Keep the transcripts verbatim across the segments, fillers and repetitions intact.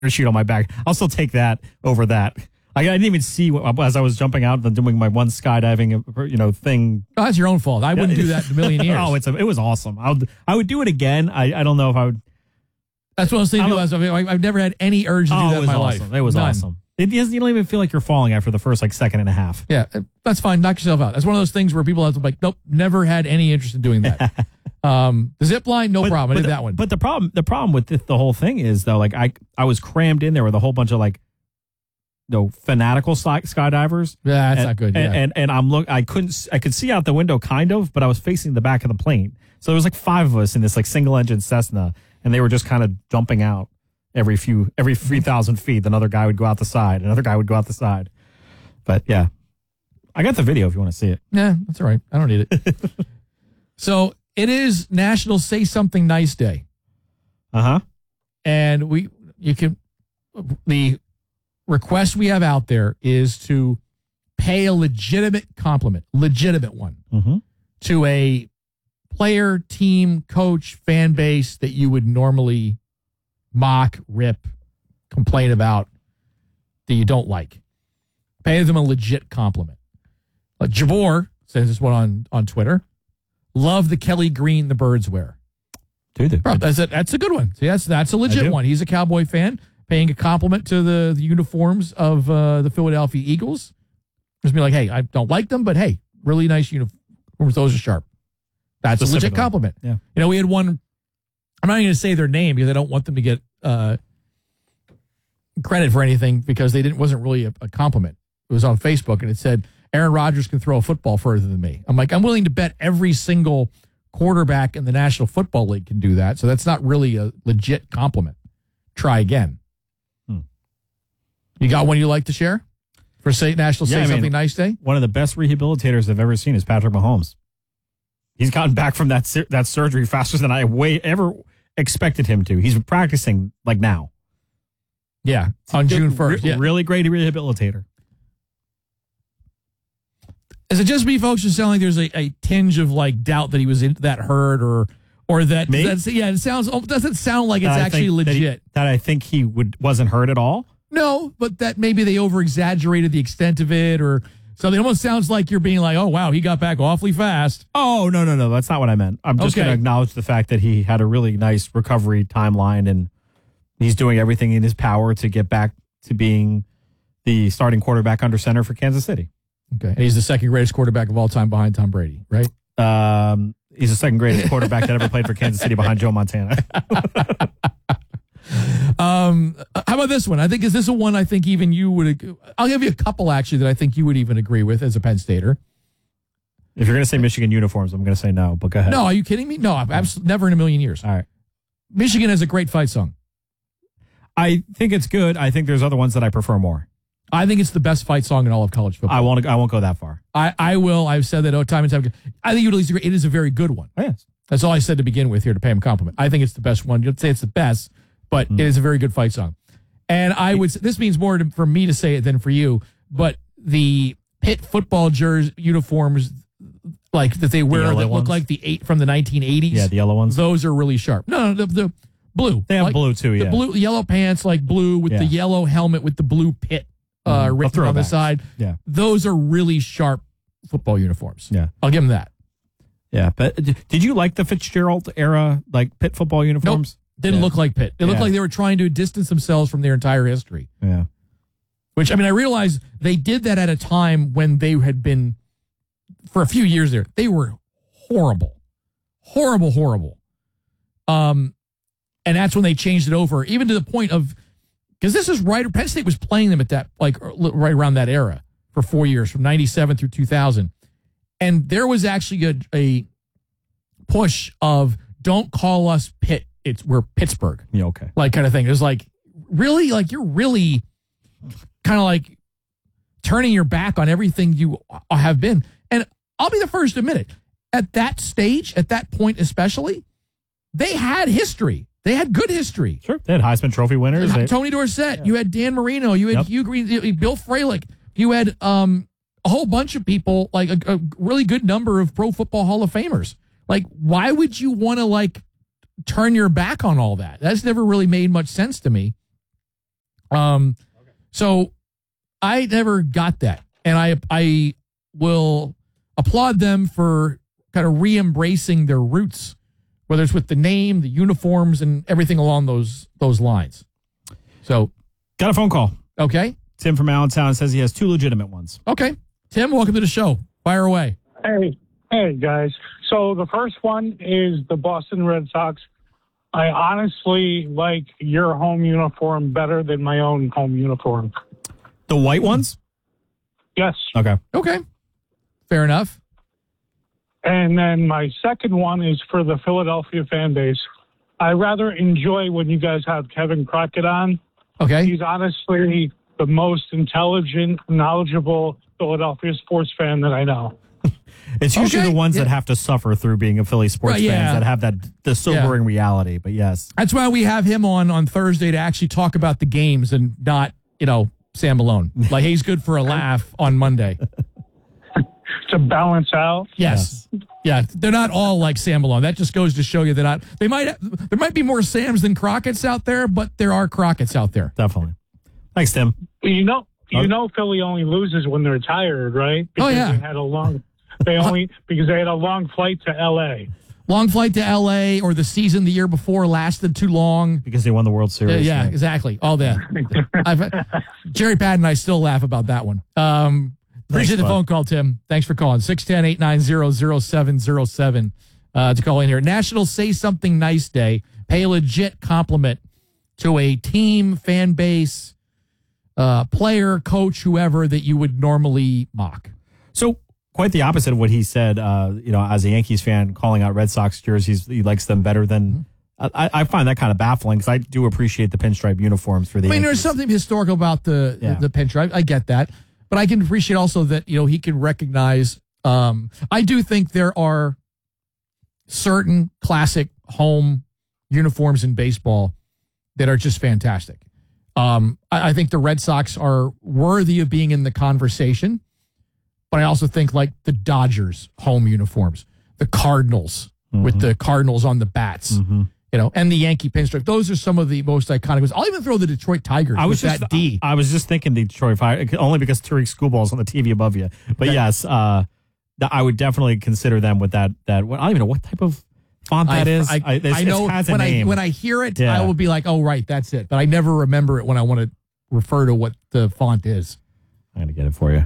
sheet on my back. I'll still take that over that. I, I didn't even see what, as I was jumping out and doing my one skydiving, you know, thing. Oh, that's your own fault. I wouldn't do that in a million years. Oh, it's a, it was awesome. I would I would do it again. I, I don't know if I would. That's what I was thinking. I I, I've never had any urge to oh, do that it was in my awesome. life. It was None. awesome. It is, you don't even feel like you're falling after the first like second and a half. Yeah, that's fine. Knock yourself out. That's one of those things where people have to be like, nope, never had any interest in doing that. um, the zip line, no but, problem. I did the, that one. But the problem, the problem with the, the whole thing is though, like I, I was crammed in there with a whole bunch of like, you know, fanatical sky, skydivers. Yeah, that's and, not good. Yeah. And, and and I'm look, I couldn't, I could see out the window kind of, but I was facing the back of the plane. So there was like five of us in this like single engine Cessna, and they were just kind of jumping out every few, every three thousand feet. Another guy would go out the side. Another guy would go out the side. But yeah, I got the video if you want to see it. Yeah, that's all right. I don't need it. So it is National Say Something Nice Day. Uh huh. And we, you can, the request we have out there is to pay a legitimate compliment, legitimate one, mm-hmm. to a player, team, coach, fan base that you would normally mock, rip, complain about, that you don't like. Pay them a legit compliment. Like Jabor says this one on, on Twitter. Love the Kelly Green the Birds wear. Dude, Bro, that's a, that's a good one. See, that's that's a legit one. He's a Cowboy fan, paying a compliment to the, the uniforms of uh, the Philadelphia Eagles. Just be like, hey, I don't like them, but hey, really nice uniforms. Those are sharp. That's a legit compliment. Yeah. You know, we had one. I'm not going to say their name because I don't want them to get uh, credit for anything because they didn't wasn't really a, a compliment. It was on Facebook, and it said, Aaron Rodgers can throw a football further than me. I'm like, I'm willing to bet every single quarterback in the National Football League can do that, so that's not really a legit compliment. Try again. Hmm. You got one you like to share for say National yeah, Say I mean, Something Nice Day? One of the best rehabilitators I've ever seen is Patrick Mahomes. He's gotten back from that that surgery faster than I way ever expected him to. He's practicing like now. Yeah, on June first. Re- yeah. Really great rehabilitator. Is it just me, folks? Just sound like there's a, a tinge of like doubt that he was in, that hurt or or that, Me? that's, yeah, it sounds doesn't sound like it's That I actually think that he- legit. That, I think he would wasn't hurt at all. No, but that maybe they over exaggerated the extent of it or something. It almost sounds like you're being like, oh wow, he got back awfully fast. Oh no no no, that's not what I meant. I'm just Okay. going to acknowledge the fact that he had a really nice recovery timeline and he's doing everything in his power to get back to being the starting quarterback under center for Kansas City. Okay, and he's the second greatest quarterback of all time behind Tom Brady, right? Um, he's the second greatest quarterback that ever played for Kansas City behind Joe Montana. um, how about this one? I think is this a one I think even you would. I'll give you a couple actually that I think you would even agree with as a Penn Stater. If you're going to say Michigan uniforms, I'm going to say no. But go ahead. No, are you kidding me? No, absolutely never in a million years. All right. Michigan has a great fight song. I think it's good. I think there's other ones that I prefer more. I think it's the best fight song in all of college football. I won't. I won't go that far. I, I will. I've said that oh, time and time again. I think you would at least agree. It is a very good one. Oh, yes. That's all I said to begin with here to pay him a compliment. I think it's the best one. You'd say it's the best, but mm. it is a very good fight song. And I would. This means more to, for me to say it than for you. But the Pitt football jersey uniforms, like that they wear, The that ones? look like the eight from the nineteen eighties. Yeah, the yellow ones. Those are really sharp. No, no, the, the blue. They have like, blue too. Yeah, the blue, yellow pants, like blue with Yeah. the yellow helmet with the blue Pitt uh, Mm. written on the throwbacks. side. Yeah. Those are really sharp football uniforms. Yeah. I'll give them that. Yeah, but d- did you like the Fitzgerald era, like Pitt football uniforms? Nope. Didn't Yeah. look like Pitt. It looked Yeah. like they were trying to distance themselves from their entire history. Yeah. Which, I mean, I realize they did that at a time when they had been, for a few years there, they were horrible. Horrible, horrible. Um, and that's when they changed it over, even to the point of, because this is right, Penn State was playing them at that, like, right around that era for four years, from ninety-seven through two thousand. And there was actually a, a push of, don't call us Pitt, it's we're Pittsburgh. Yeah, okay. Like, kind of thing. It was like, really? Like, you're really kind of like turning your back on everything you have been. And I'll be the first to admit it. At that stage, at that point especially, they had history. They had good history. Sure. They had Heisman Trophy winners. They, Tony Dorsett. Yeah. You had Dan Marino. You had Yep. Hugh Green. you- Bill Fralick. You had um, a whole bunch of people, like a, a really good number of Pro Football Hall of Famers. Like, why would you want to, like, turn your back on all that? That's never really made much sense to me. Um, so I never got that, and I I will applaud them for kind of re-embracing their roots, whether it's with the name, the uniforms, and everything along those those lines. So, got a phone call. Okay. Tim from Allentown says he has two legitimate ones. Okay. Tim, welcome to the show. Fire away. Hey, hey, guys. So the first one is the Boston Red Sox. I honestly like your home uniform better than my own home uniform. The white ones? Yes. Okay. Okay. Fair enough. And then my second one is for the Philadelphia fan base. I rather enjoy when you guys have Kevin Crockett on. Okay. He's honestly the most intelligent, knowledgeable Philadelphia sports fan that I know. It's usually Okay. the ones Yeah. that have to suffer through being a Philly sports Right, yeah. fans that have that the sobering reality. But yes, That's why we have him on on Thursday to actually talk about the games and not, you know, Sam Malone. Like, he's good for a laugh on Monday. To balance out. Yes. Yeah, they're not all like Sam Malone. That just goes to show you that not, they might there might be more Sams than Crockett's out there, but there are Crockett's out there. definitely. Thanks, Tim. You know, you Oh. know, Philly only loses when they're tired, right? Oh, Because yeah. They had a long. They only because they had a long flight to L A. Long flight to L A, or the season the year before lasted too long. Because they won the World Yeah, Series. yeah, exactly. All that. I've, Jerry Patton and I still laugh about that one. Um, appreciate the bud. phone call, Tim. Thanks for calling. six one zero, eight nine zero, zero seven zero seven uh, to call in here. National Say Something Nice Day. Pay a legit compliment to a team, fan base, uh, player, coach, whoever that you would normally mock. So quite the opposite of what he said. Uh, you know, as a Yankees fan, calling out Red Sox jerseys, he likes them better than. I, I find that kind of baffling because I do appreciate the pinstripe uniforms for the. I mean, Yankees. there's something historical about the Yeah. the pinstripe. I get that, but I can appreciate also that, you know, he can recognize. Um, I do think there are certain classic home uniforms in baseball that are just fantastic. Um, I, I think the Red Sox are worthy of being in the conversation, but I also think like the Dodgers home uniforms, the Cardinals with the Cardinals on the bats. Mhm. You know, and the Yankee pinstripe. Those are some of the most iconic ones. I'll even throw the Detroit Tigers I was with just that D. I was just thinking Detroit Fire only because Tariq Schoolball's on the T V above you. But Okay. yes, uh, th- I would definitely consider them with that. That I don't even know what type of font that is. I, I, it's- I know it has a when name. I when I hear it, Yeah. I will be like, "Oh, right, that's it." But I never remember it when I want to refer to what the font is. I'm gonna get it for you.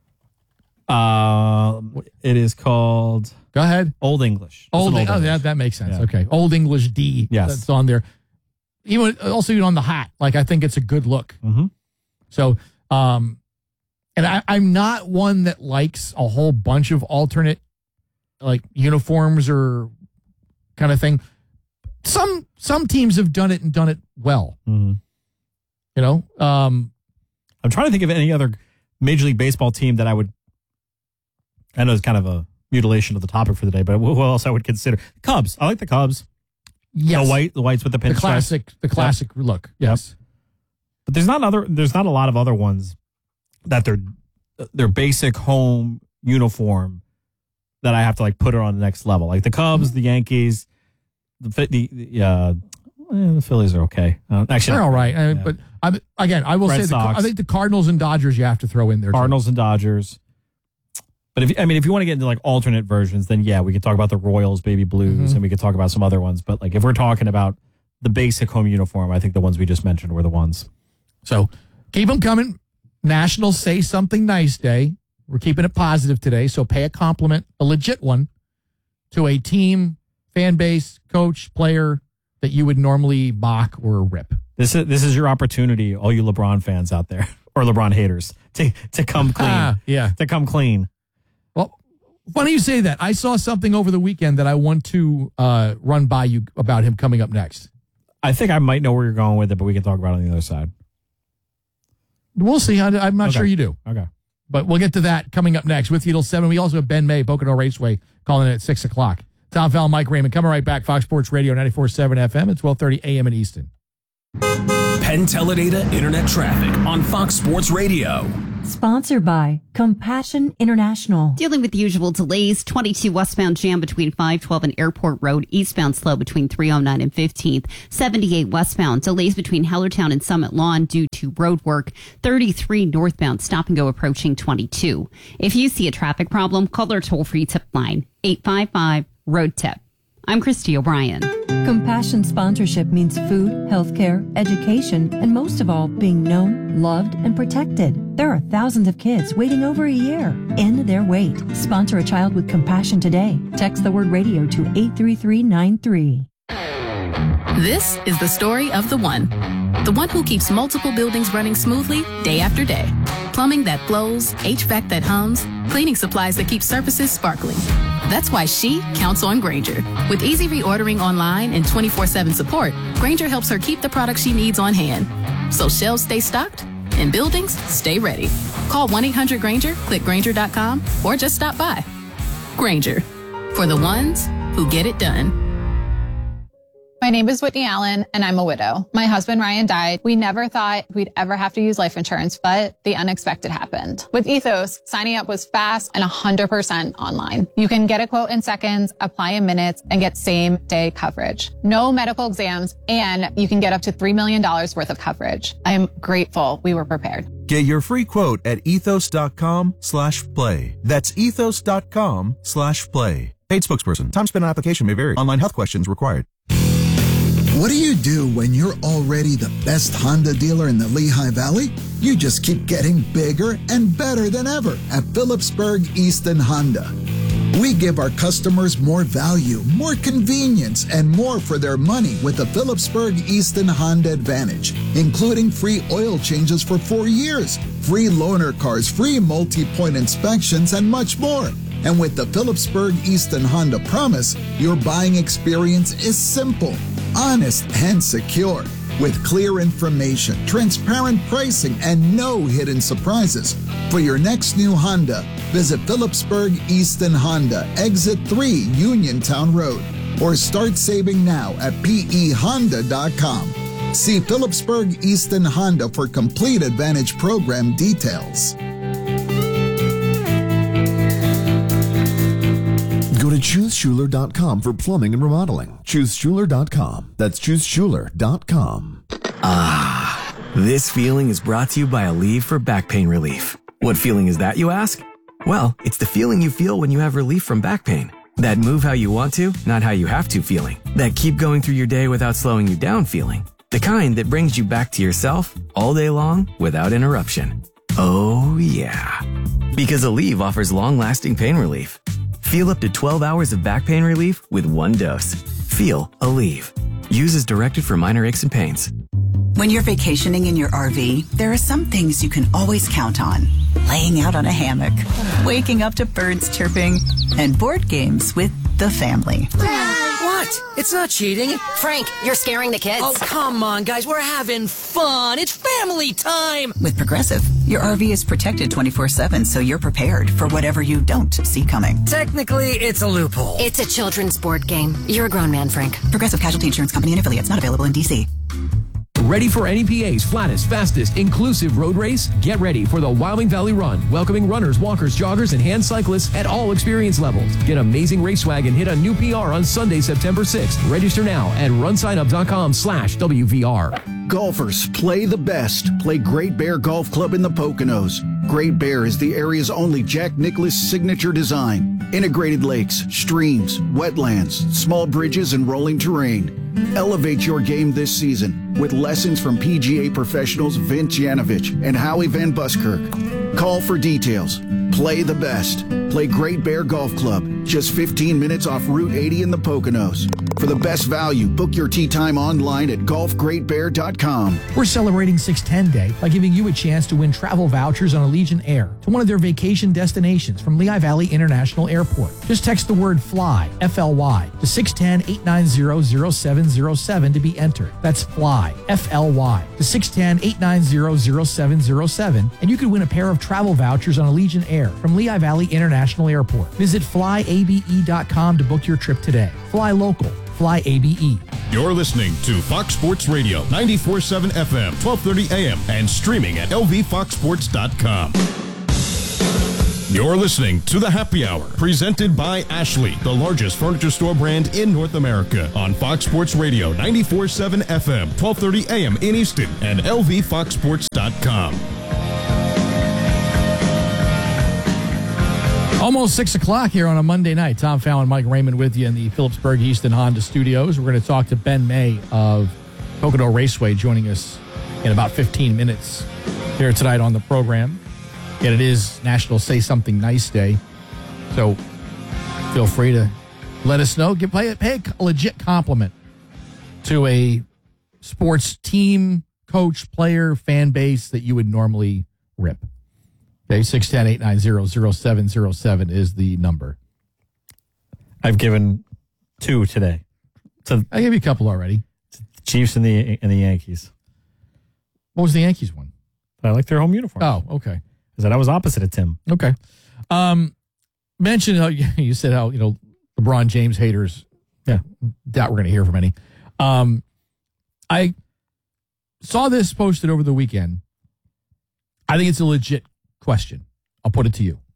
Uh, it is called Go ahead. Old English. It's Old. an oh, English. that that makes sense. Yeah. Okay, Old English D. Yes. That's on there. Even also even on the hat, like I think it's a good look. Mhm. So, um, and I, I'm not one that likes a whole bunch of alternate like uniforms or kind of thing. Some some teams have done it and done it well. Mhm. You know, um, I'm trying to think of any other Major League Baseball team that I would. I know it's kind of a mutilation of the topic for the day, but who else I would consider? Cubs. I like the Cubs. yes, The white, the whites with the the pinstripes. classic, the classic look. Yes. But there's not other. There's not a lot of other ones that they're their basic home uniform that I have to like put it on the next level. Like the Cubs, the Yankees, the Phi- the, the uh, eh, the Phillies are okay. Uh, actually, They're all right. I- Yeah. But I, again, I will Red say the, Sox. I think the Cardinals and Dodgers you have to throw in there. too. Cardinals and Dodgers. But if I mean, if you want to get into like alternate versions, then yeah, we could talk about the Royals, Baby Blues, Mhm. and we could talk about some other ones. But like if we're talking about the basic home uniform, I think the ones we just mentioned were the ones. So keep them coming. National Say Something Nice Day. We're keeping it positive today. So pay a compliment, a legit one, to a team, fan base, coach, player that you would normally mock or rip. This is this is your opportunity, all you LeBron fans out there or LeBron haters, to to come clean, Ah, yeah. to come clean. Well, funny you say that. I saw something over the weekend that I want to uh, run by you about him coming up next. I think I might know where you're going with it, but we can talk about it on the other side. We'll see. I- I'm not Okay. sure you do. Okay. But we'll get to that coming up next with you till seven. We also have Ben May, Pocono Raceway, calling in at six o'clock. Tom Fallon, Mike Raymond, coming right back. Fox Sports Radio, ninety-four point seven F M at twelve thirty A M in Easton. Penn Teledata Internet traffic on Fox Sports Radio. Sponsored by Compassion International. Dealing with the usual delays, twenty-two westbound jam between five twelve and Airport Road, eastbound slow between three oh nine and fifteenth, seventy-eight westbound, delays between Hellertown and Summit Lawn due to road work, thirty-three northbound, stop and go approaching twenty-two. If you see a traffic problem, call our toll-free tip line, eight five five, road tip. I'm Christy O'Brien. Compassion sponsorship means food, healthcare, education, and most of all, being known, loved, and protected. There are thousands of kids waiting over a year. End their wait. Sponsor a child with compassion today. Text the word radio to eight three three nine three. This is the story of the one. The one who keeps multiple buildings running smoothly day after day. Plumbing that flows, H V A C that hums, cleaning supplies that keep surfaces sparkling. That's why she counts on Grainger. With easy reordering online and twenty-four seven support, Grainger helps her keep the products she needs on hand. So shelves stay stocked and buildings stay ready. Call one eight hundred Grainger, click Grainger dot com, or just stop by. Grainger, for the ones who get it done. My name is Whitney Allen, and I'm a widow. My husband, Ryan, died. We never thought we'd ever have to use life insurance, but the unexpected happened. With Ethos, signing up was fast and one hundred percent online. You can get a quote in seconds, apply in minutes, and get same-day coverage. No medical exams, and you can get up to three million dollars worth of coverage. I am grateful we were prepared. Get your free quote at ethos.com slash play. That's ethos.com slash play. Paid spokesperson. Time spent on application may vary. Online health questions required. What do you do when you're already the best Honda dealer in the Lehigh Valley? You just keep getting bigger and better than ever at Phillipsburg Easton Honda. We give our customers more value, more convenience, and more for their money with the Phillipsburg Easton Honda Advantage, including free oil changes for four years, free loaner cars, free multi-point inspections, and much more. And with the Phillipsburg Easton Honda Promise, your buying experience is simple, honest, and secure. With clear information, transparent pricing, and no hidden surprises. For your next new Honda, visit Phillipsburg Easton Honda, Exit three, Uniontown Road, or start saving now at P E honda dot com. See Phillipsburg Easton Honda for complete Advantage program details. Go to choose schuler dot com for plumbing and remodeling. choose schuler dot com. That's choose schuler dot com. Ah, this feeling is brought to you by Aleve for back pain relief. What feeling is that, you ask? Well, it's the feeling you feel when you have relief from back pain. That move how you want to, not how you have to feeling. That keep going through your day without slowing you down feeling. The kind that brings you back to yourself all day long without interruption. Oh, yeah. Because Aleve offers long-lasting pain relief. Feel up to twelve hours of back pain relief with one dose. Feel Aleve. Use as directed for minor aches and pains. When you're vacationing in your R V, there are some things you can always count on. Laying out on a hammock, waking up to birds chirping, and board games with the family. What? It's not cheating. Frank, you're scaring the kids. Oh, come on, guys. We're having fun. It's family time. With Progressive, your R V is protected twenty-four seven, so you're prepared for whatever you don't see coming. Technically, it's a loophole. It's a children's board game. You're a grown man, Frank. Progressive Casualty Insurance Company and affiliates, not available in D C. Ready for N E P A's flattest, fastest, inclusive road race? Get ready for the Wyoming Valley Run, welcoming runners, walkers, joggers, and hand cyclists at all experience levels. Get amazing race swag and hit a new P R on Sunday, September sixth. Register now at runsignup.com slash WVR. Golfers, play the best. Play Great Bear Golf Club in the Poconos. Great Bear is the area's only Jack Nicklaus signature design. Integrated lakes, streams, wetlands, small bridges, and rolling terrain. Elevate your game this season with lessons from P G A professionals Vince Yanovich and Howie Van Buskirk. Call for details. Play the best. Play Great Bear Golf Club, just fifteen minutes off Route eighty in the Poconos. For the best value, book your tee time online at golf great bear dot com. We're celebrating six ten Day by giving you a chance to win travel vouchers on Allegiant Air to one of their vacation destinations from Lehigh Valley International Airport. Just text the word FLY, F L Y, to six one zero, eight nine zero, zero seven zero seven to be entered. That's FLY, F L Y, to six one zero, eight nine zero, zero seven zero seven, and you could win a pair of travel vouchers on Allegiant Air from Lehigh Valley International Airport. Visit fly a b e dot com to book your trip today. Fly local. Fly A B E. You're listening to Fox Sports Radio, ninety-four point seven F M, twelve thirty A M, and streaming at L V fox sports dot com. You're listening to The Happy Hour, presented by Ashley, the largest furniture store brand in North America, on Fox Sports Radio ninety-four point seven F M, twelve thirty A M in Easton, and L V fox sports dot com. Almost six o'clock here on a Monday night. Tom Fallon, Mike Raymond with you in the Phillipsburg Easton Honda Studios. We're going to talk to Ben May of Pocono Raceway, joining us in about fifteen minutes here tonight on the program. Yet it is National Say Something Nice Day, so feel free to let us know. Give, pay, pay a legit compliment to a sports team, coach, player, fan base that you would normally rip. Okay, six one zero, eight nine zero, zero seven zero seven is the number. I've given two today. So I gave you a couple already. The Chiefs and the and the Yankees. What was the Yankees one? I like their home uniform. Oh, okay. Is that I was opposite of Tim. Okay. Um, mention how you said how, you know, LeBron James haters. Yeah, doubt we're going to hear from any. Um, I saw this posted over the weekend. I think it's a legit question. I'll put it to you.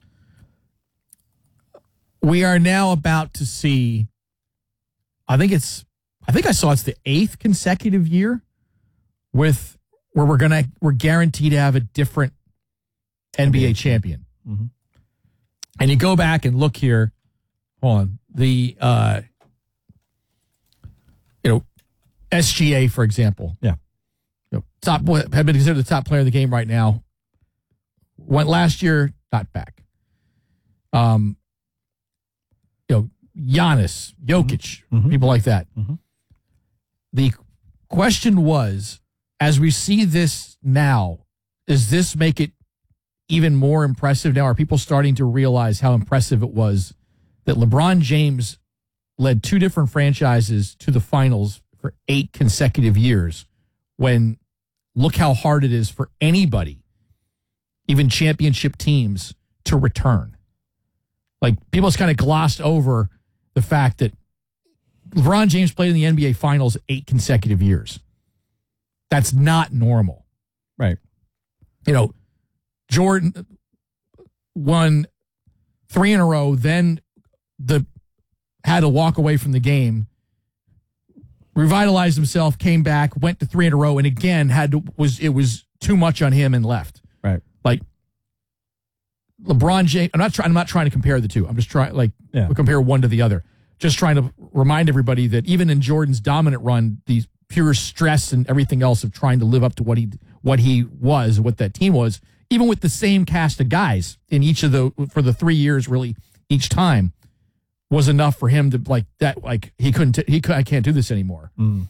We are now about to see, I think it's, I think I saw it's the eighth consecutive year with where we're going to, we're guaranteed to have a different N B A champion. Mm-hmm. And you go back and look here, hold on, the, uh, you know, S G A, for example. Yeah. You know, top, have been considered the top player of the game right now. Went last year, not back. Um, you know, Giannis, Jokic, Mm-hmm. people like that. Mm-hmm. The question was, as we see this now, does this make it even more impressive now? Are people starting to realize how impressive it was that LeBron James led two different franchises to the finals for eight consecutive years, when look how hard it is for anybody, even championship teams, to return? Like, people just kind of glossed over the fact that LeBron James played in the N B A finals eight consecutive years. That's not normal. Right. You know, Jordan won three in a row, then the had to walk away from the game, revitalized himself, came back, went to three in a row, and again had to, was it was too much on him and left. Right. Like LeBron James, I'm not trying I'm not trying to compare the two. I'm just trying like yeah. compare one to the other. Just trying to remind everybody that even in Jordan's dominant run, the pure stress and everything else of trying to live up to what he what he was, what that team was, even with the same cast of guys in each of the, for the three years, really each time, was enough for him to like that. Like he couldn't, t- he could, I can't do this anymore. Mm.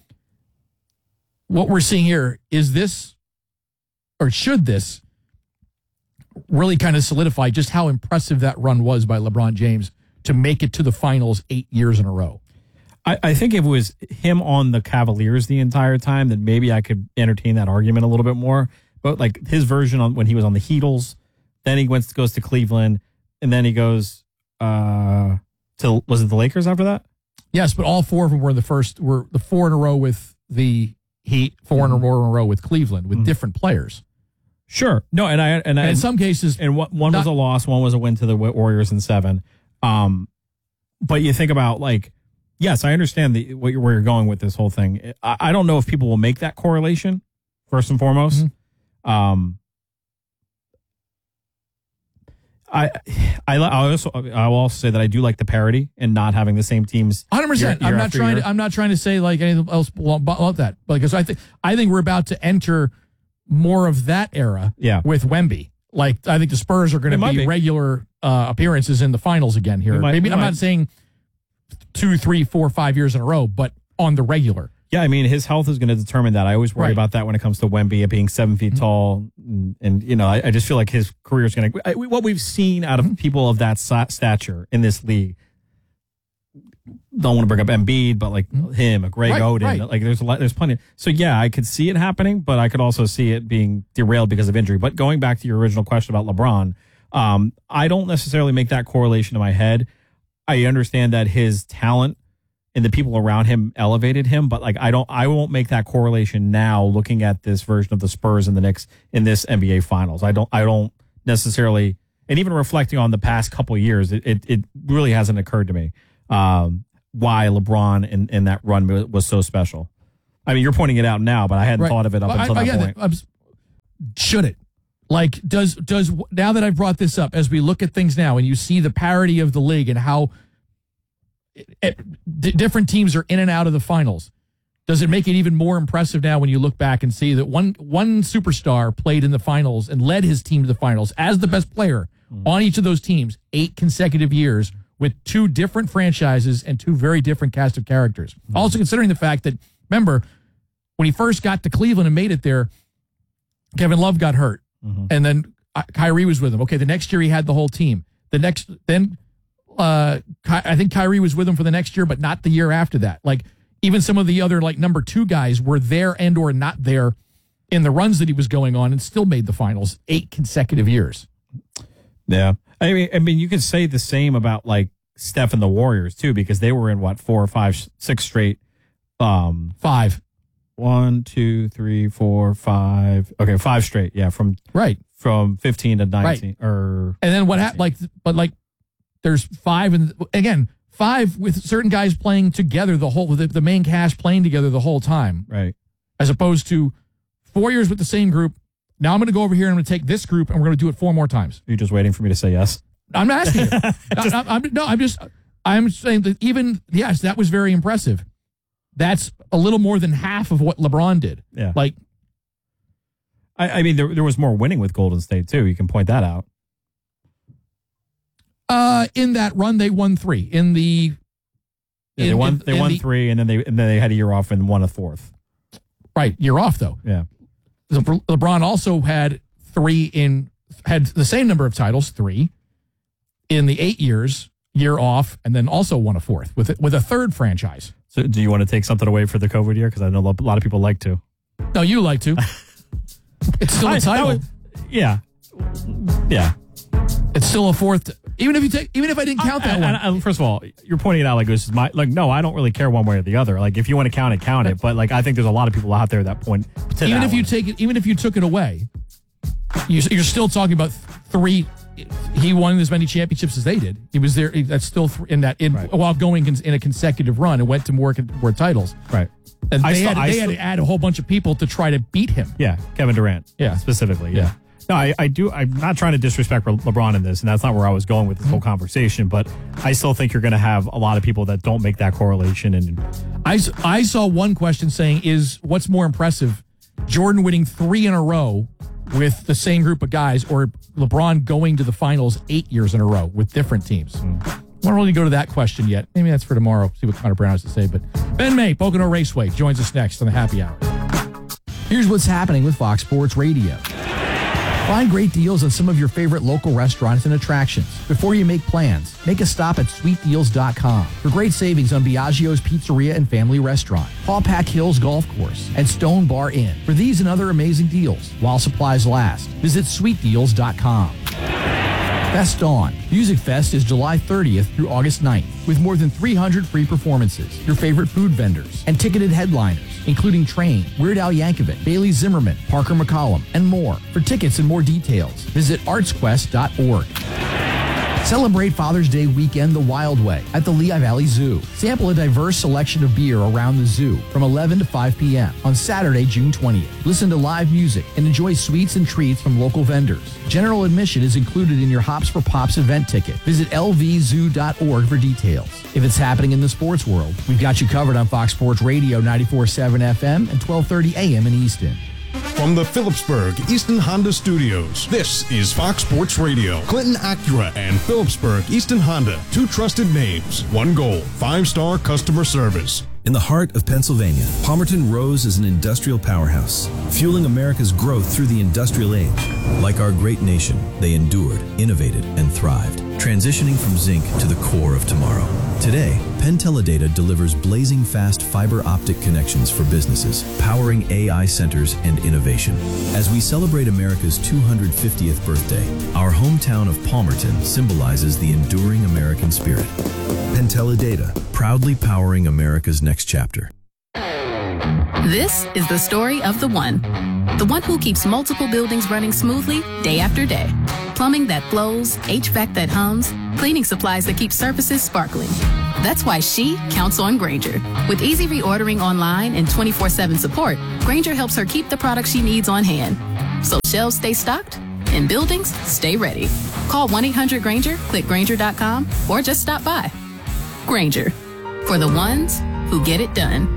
What we're seeing here is this, or should this really kind of solidify just how impressive that run was by LeBron James to make it to the finals eight years in a row. I, I think if it was him on the Cavaliers the entire time, then maybe I could entertain that argument a little bit more. But like his version on when he was on the Heatles, then he went goes to Cleveland, and then he goes uh, to was it the Lakers after that? Yes, but all four of them were the first were the four in a row with the Heat, four mm-hmm. in a row in a row with Cleveland with mm-hmm. different players. Sure, no, and I and, and I, in some cases, and one, one not, was a loss, one was a win to the Warriors in seven. Um, but you think about like, yes, I understand the what you're, where you're going with this whole thing. I, I don't know if people will make that correlation first and foremost. Mm-hmm. Um, I, I, I also, I will also say that I do like the parity and not having the same teams. one hundred percent. I'm not trying year. to, I'm not trying to say like anything else about that, because I think, I think we're about to enter more of that era yeah. with Wemby. Like, I think the Spurs are going to be, be regular uh, appearances in the finals again here. Might, Maybe I'm might. not saying two, three, four, five years in a row, but on the regular. Yeah, I mean, his health is going to determine that. I always worry right. about that when it comes to Wemby being seven feet mm-hmm. tall. And, and, you know, I, I just feel like his career is going to... What we've seen out of mm-hmm. people of that stature in this league, don't want to bring up Embiid, but like mm-hmm. him, a Greg right, Oden, right. like there's a lot, there's plenty. So, yeah, I could see it happening, but I could also see it being derailed because of injury. But going back to your original question about LeBron, um, I don't necessarily make that correlation in my head. I understand that his talent and the people around him elevated him, but like I don't, I won't make that correlation now. Looking at this version of the Spurs and the Knicks in this N B A Finals, I don't, I don't necessarily. and even reflecting on the past couple of years, it, it, it really hasn't occurred to me um, why LeBron in, in that run was so special. I mean, you're pointing it out now, but I hadn't Right. thought of it up Well, until I, I that get point. that. I'm s- should it? Like, does does now that I've brought this up, as we look at things now, and you see the parity of the league and how it, it, d- different teams are in and out of the finals, does it make it even more impressive now when you look back and see that one one superstar played in the finals and led his team to the finals as the best player mm. on each of those teams eight consecutive years with two different franchises and two very different cast of characters. Mm. Also considering the fact that, remember, when he first got to Cleveland and made it there, Kevin Love got hurt. Mm-hmm. And then uh, Kyrie was with him. Okay, the next year he had the whole team. The next, then uh, Ky- I think Kyrie was with him for the next year, but not the year after that. Like, even some of the other, like, number two guys were there and or not there in the runs that he was going on and still made the finals eight consecutive years. Yeah. I mean, I mean, you could say the same about, like, Steph and the Warriors, too, because they were in, what, four or five, six straight. Um, five. One, two, three, four, five. Okay, five straight. Yeah, from right from fifteen to nineteen. Right. Or and then what happened? Like, but like, there's five, and again, five with certain guys playing together the whole the, the main cast playing together the whole time. Right. As opposed to four years with the same group. Now I'm going to go over here and I'm going to take this group and we're going to do it four more times. You're just waiting for me to say yes. I'm not asking you. just, I, I'm, no, I'm just I'm saying that even yes, that was very impressive. That's a little more than half of what LeBron did. Yeah. Like, I, I mean, there, there was more winning with Golden State, too. You can point that out. Uh, in that run, they won three. In the. Yeah, in, they won, in, they in won the, three, and then they and then they had a year off and won a fourth. Right. Year off, though. Yeah. Le- LeBron also had three in. Had the same number of titles, three, in the eight years, year off, and then also won a fourth with with a third franchise. So do you want to take something away for the COVID year? Because I know a lot of people like to. No, you like to. It's still a I- title. that was- yeah. Yeah. It's still a fourth. Even if you take, even if I didn't count that I- one. I- I- first of all, you're pointing it out like this is my like. No, I don't really care one way or the other. Like if you want to count it, count it. But like I think there's a lot of people out there that point. To even that if you one. take it, even if you took it away, you- you're still talking about three. He won as many championships as they did. He was there. That's still th- in that in, Right. while going in, in a consecutive run and went to more more titles. Right. And I they, still- had, I they still- had to add a whole bunch of people to try to beat him. Yeah, Kevin Durant. Yeah. specifically. Yeah. Yeah. No, I, I do. I'm not trying to disrespect Le- LeBron in this, and that's not where I was going with this whole conversation. But I still think you're going to have a lot of people that don't make that correlation. And I, s- I saw one question saying, "Is what's more impressive, Jordan winning three in a row with the same group of guys, or LeBron going to the finals eight years in a row with different teams?" Mm. I don't really go to that question yet. Maybe that's for tomorrow. See what Connor Brown has to say. But Ben May, Pocono Raceway, joins us next on the Happy Hour. Here's what's happening with Fox Sports Radio. Find great deals on some of your favorite local restaurants and attractions. Before you make plans, make a stop at sweet deals dot com for great savings on Biagio's Pizzeria and Family Restaurant, Paw Pack Hills Golf Course, and Stone Bar Inn. For these and other amazing deals, while supplies last, visit sweet deals dot com. Fest On. Music Fest is July thirtieth through August ninth, with more than three hundred free performances, your favorite food vendors, and ticketed headliners, including Train, Weird Al Yankovic, Bailey Zimmerman, Parker McCollum, and more. For tickets and more details, visit arts quest dot org. Celebrate Father's Day weekend the Wild Way at the Lehigh Valley Zoo. Sample a diverse selection of beer around the zoo from eleven to five p.m. on Saturday, June twentieth. Listen to live music and enjoy sweets and treats from local vendors. General admission is included in your Hops for Pops event ticket. Visit L V zoo dot org for details. If it's happening in the sports world, we've got you covered on Fox Sports Radio ninety-four point seven F M and twelve thirty A M in Easton. From the Phillipsburg Easton Honda Studios, this is Fox Sports Radio. Clinton Acura and Phillipsburg Easton Honda, two trusted names, one goal, five-star customer service. In the heart of Pennsylvania, Palmerton rose as an industrial powerhouse, fueling America's growth through the industrial age. Like our great nation, they endured, innovated, and thrived, transitioning from zinc to the core of tomorrow. Today, Penn Teledata delivers blazing fast fiber optic connections for businesses, powering A I centers and innovation. As we celebrate America's two hundred fiftieth birthday, our hometown of Palmerton symbolizes the enduring American spirit. Penn Teledata, proudly powering America's next chapter. This is the story of the one. The one who keeps multiple buildings running smoothly day after day. Plumbing that flows, H V A C that hums, cleaning supplies that keep surfaces sparkling. That's why she counts on Grainger. With easy reordering online and twenty-four seven support, Grainger helps her keep the products she needs on hand. So shelves stay stocked and buildings stay ready. Call one eight hundred Grainger, click Grainger dot com, or just stop by. Grainger, for the ones who get it done.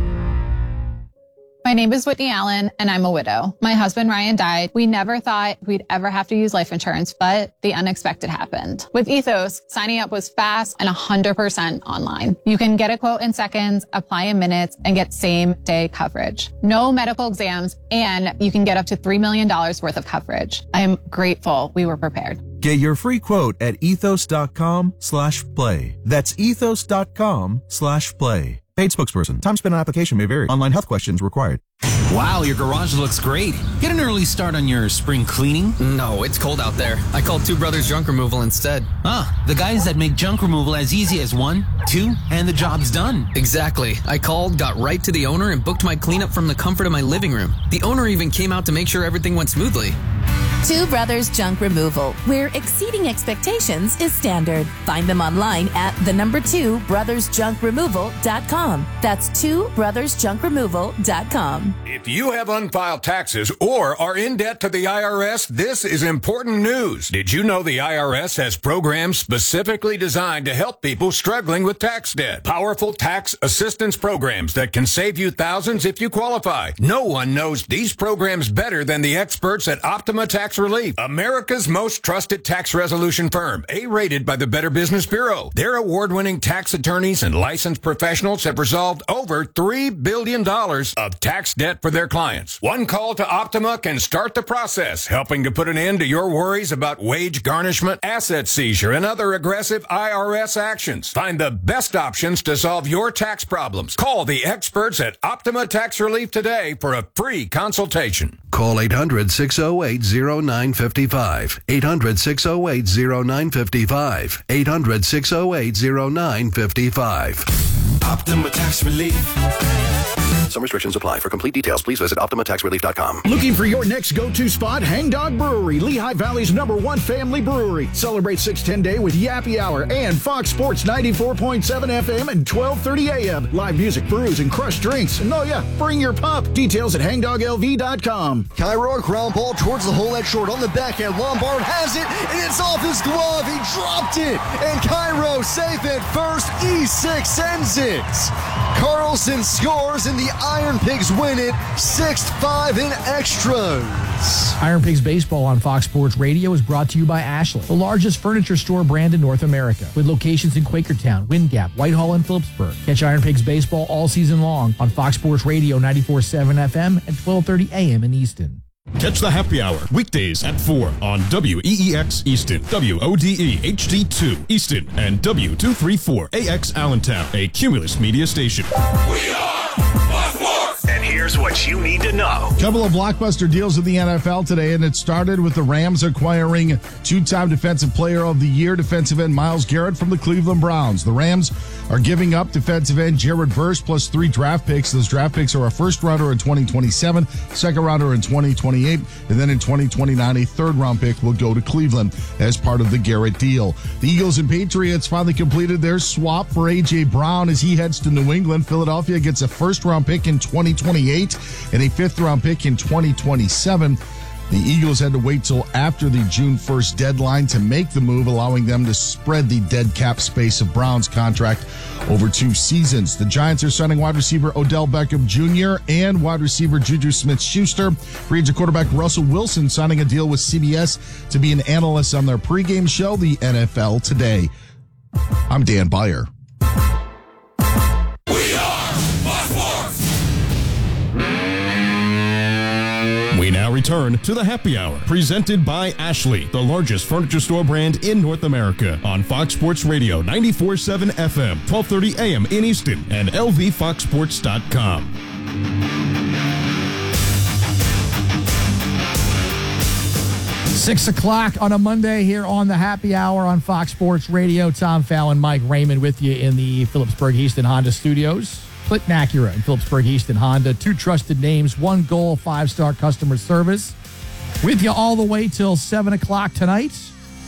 My name is Whitney Allen, and I'm a widow. My husband, Ryan, died. We never thought we'd ever have to use life insurance, but the unexpected happened. With Ethos, signing up was fast and one hundred percent online. You can get a quote in seconds, apply in minutes, and get same-day coverage. No medical exams, and you can get up to three million dollars worth of coverage. I am grateful we were prepared. Get your free quote at ethos.com slash play. That's ethos.com slash play. Paid spokesperson. Time spent on application may vary. Online health questions required. Wow, your garage looks great. Get an early start on your spring cleaning. No, it's cold out there. I called Two Brothers Junk Removal instead. Ah, the guys that make junk removal as easy as one, two, and the job's done. Exactly. I called, got right to the owner, and booked my cleanup from the comfort of my living room. The owner even came out to make sure everything went smoothly. Two Brothers Junk Removal, where exceeding expectations is standard. Find them online at the number two brothers junk removal dot com. That's two brothers junk removal dot com. If you have unfiled taxes or are in debt to the I R S, this is important news. Did you know the I R S has programs specifically designed to help people struggling with tax debt? Powerful tax assistance programs that can save you thousands if you qualify. No one knows these programs better than the experts at Optima Tax Relief, America's most trusted tax resolution firm, A-rated by the Better Business Bureau. Their award-winning tax attorneys and licensed professionals have resolved over three billion dollars of tax debt for their clients. One call to Optima can start the process, helping to put an end to your worries about wage garnishment, asset seizure, and other aggressive I R S actions. Find the best options to solve your tax problems. Call the experts at Optima Tax Relief today for a free consultation. Call eight hundred, six oh eight, oh nine five five. eight hundred, six oh eight, oh nine five five. eight hundred, six oh eight, oh nine five five. Optima Tax Relief. Some restrictions apply. For complete details, please visit optima tax relief dot com. Looking for your next go-to spot? Hangdog Brewery, Lehigh Valley's number one family brewery. Celebrate six ten Day with Yappy Hour and Fox Sports ninety-four point seven F M and twelve thirty A M. Live music, brews, and crushed drinks. And oh yeah, bring your pup. Details at hangdog L V dot com. Cairo, ground ball towards the hole at short on the backhand. Lombard has it, and it's off his glove. He dropped it, and Cairo safe at first. E six sends it. Carlson scores, and the Iron Pigs win it six five in extras. Iron Pigs Baseball on Fox Sports Radio is brought to you by Ashley, the largest furniture store brand in North America, with locations in Quakertown, Wind Gap, Whitehall, and Phillipsburg. Catch Iron Pigs Baseball all season long on Fox Sports Radio ninety-four point seven F M and twelve thirty A M in Easton. Catch the Happy Hour weekdays at four on W E E X Easton, W O D E H D two Easton, and W two thirty-four A X Allentown, a Cumulus media station. We are Fox Sports. And here's what you need to know. Couple of blockbuster deals in the N F L today, and it started with the Rams acquiring two-time Defensive Player of the Year defensive end Myles Garrett from the Cleveland Browns. The Rams are giving up defensive end Jared Verse plus three draft picks. Those draft picks are a first-rounder in twenty twenty-seven, second-rounder in twenty twenty-eight, and then in twenty twenty-nine, a third-round pick will go to Cleveland as part of the Garrett deal. The Eagles and Patriots finally completed their swap for A J. Brown as he heads to New England. Philadelphia gets a first-round pick in twenty twenty-eight and a fifth-round pick in twenty twenty-seven. The Eagles had to wait till after the June first deadline to make the move, allowing them to spread the dead cap space of Brown's contract over two seasons. The Giants are signing wide receiver Odell Beckham Junior and wide receiver Juju Smith-Schuster. Free agent quarterback Russell Wilson signing a deal with C B S to be an analyst on their pregame show, The N F L Today. I'm Dan Beyer. We now return to the Happy Hour, presented by Ashley, the largest furniture store brand in North America, on Fox Sports Radio ninety-four point seven F M, twelve thirty A M in Easton, and L V fox sports dot com. Six o'clock on a Monday here on the Happy Hour on Fox Sports Radio. Tom Fallon, Mike Raymond with you in the Phillipsburg Easton Honda Studios. Clinton Acura and Phillipsburg Easton Honda, two trusted names, one goal, five-star customer service. With you all the way till seven o'clock tonight.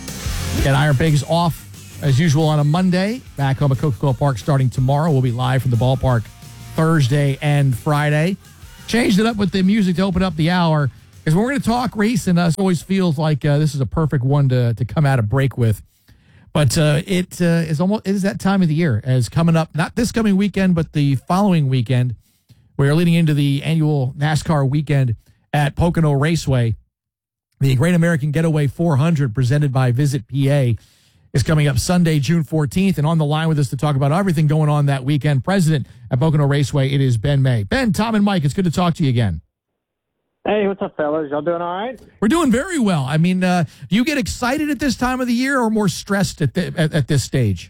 And Iron Pigs off, as usual, on a Monday. Back home at Coca-Cola Park starting tomorrow. We'll be live from the ballpark Thursday and Friday. Changed it up with the music to open up the hour, because we're going to talk racing. Us always feels like uh, this is a perfect one to, to come out of break with. But uh, it uh, is almost it is that time of the year as coming up, not this coming weekend, but the following weekend. We are leading into the annual NASCAR weekend at Pocono Raceway. The Great American Getaway four hundred, presented by Visit P A, is coming up Sunday, June fourteenth. And on the line with us to talk about everything going on that weekend, President at Pocono Raceway, it is Ben May. Ben, Tom, and Mike, it's good to talk to you again. Hey, what's up, fellas? Y'all doing all right? We're doing very well. I mean, uh, do you get excited at this time of the year or more stressed at, the, at, at this stage?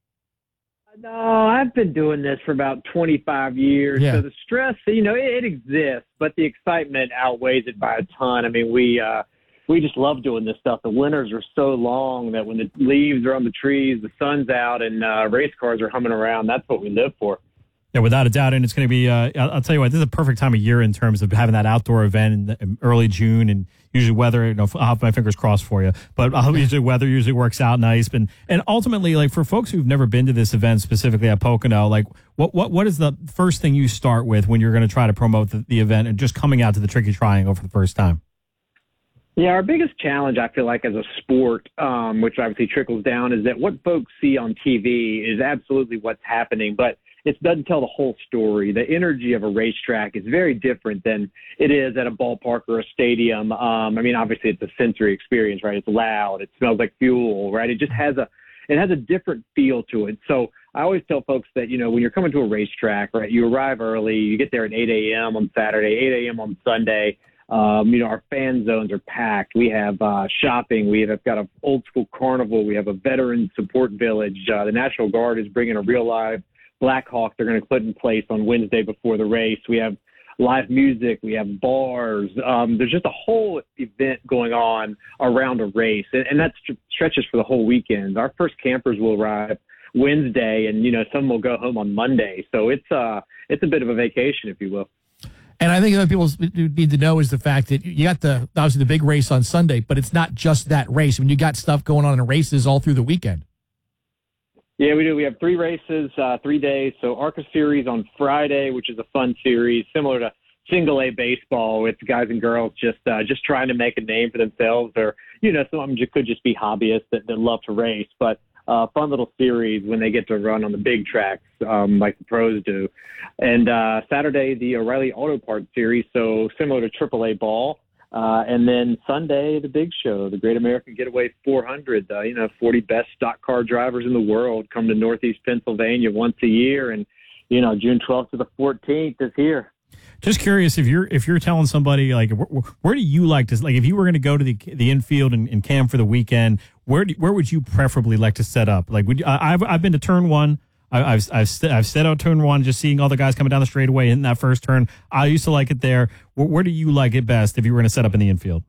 No, I've been doing this for about twenty-five years. Yeah. So the stress, you know, it, it exists, but the excitement outweighs it by a ton. I mean, we uh, we just love doing this stuff. The winters are so long that when the leaves are on the trees, the sun's out, and uh, race cars are humming around, that's what we live for. Yeah, without a doubt. And it's going to be, uh, I'll I'll tell you what, this is a perfect time of year in terms of having that outdoor event in, the, in early June, and usually weather, you know, I'll have my fingers crossed for you, but I'll, usually weather usually works out nice. And, and ultimately, like for folks who've never been to this event, specifically at Pocono, like what, what, what is the first thing you start with when you're going to try to promote the, the event and just coming out to the Tricky Triangle for the first time? Yeah, our biggest challenge, I feel like, as a sport, um, which obviously trickles down, is that what folks see on T V is absolutely what's happening, but it doesn't tell the whole story. The energy of a racetrack is very different than it is at a ballpark or a stadium. Um, I mean, obviously, it's a sensory experience, right? It's loud. It smells like fuel, right? It just has a it has a different feel to it. So I always tell folks that, you know, when you're coming to a racetrack, right, you arrive early, you get there at eight a.m. on Saturday, eight a.m. on Sunday. Um, you know, our fan zones are packed. We have uh, shopping. We have got an old school carnival. We have a veteran support village. Uh, the National Guard is bringing a real live Black Hawk they're going to put in place on Wednesday before the race. We have live music. We have bars. Um, there's just a whole event going on around a race, and, and that st- stretches for the whole weekend. Our first campers will arrive Wednesday, and, you know, some will go home on Monday. So it's, uh, it's a bit of a vacation, if you will. And I think what people need to know is the fact that you got the obviously the big race on Sunday, but it's not just that race. I mean, you got stuff going on in races all through the weekend. Yeah, we do. We have three races, uh, three days. So ARCA Series on Friday, which is a fun series, similar to single A baseball. It's guys and girls just uh, just trying to make a name for themselves, or, you know, some of them just could just be hobbyists that, that love to race. But uh, fun little series when they get to run on the big tracks um, like the pros do. And uh, Saturday, the O'Reilly Auto Parts Series, so similar to triple A ball. Uh, and then Sunday, the big show, the Great American Getaway four hundred. Uh, you know, forty best stock car drivers in the world come to Northeast Pennsylvania once a year, and, you know, June twelfth to the fourteenth is here. Just curious, if you're if you're telling somebody, like, where, where do you like to, like, if you were going to go to the the infield and, and camp for the weekend, where do, where would you preferably like to set up? Like, would you, I, I've I've been to turn one. I, I've I've st- I've set out turn one, just seeing all the guys coming down the straightaway in that first turn. I used to like it there. Where, where do you like it best if you were going to set up in the infield?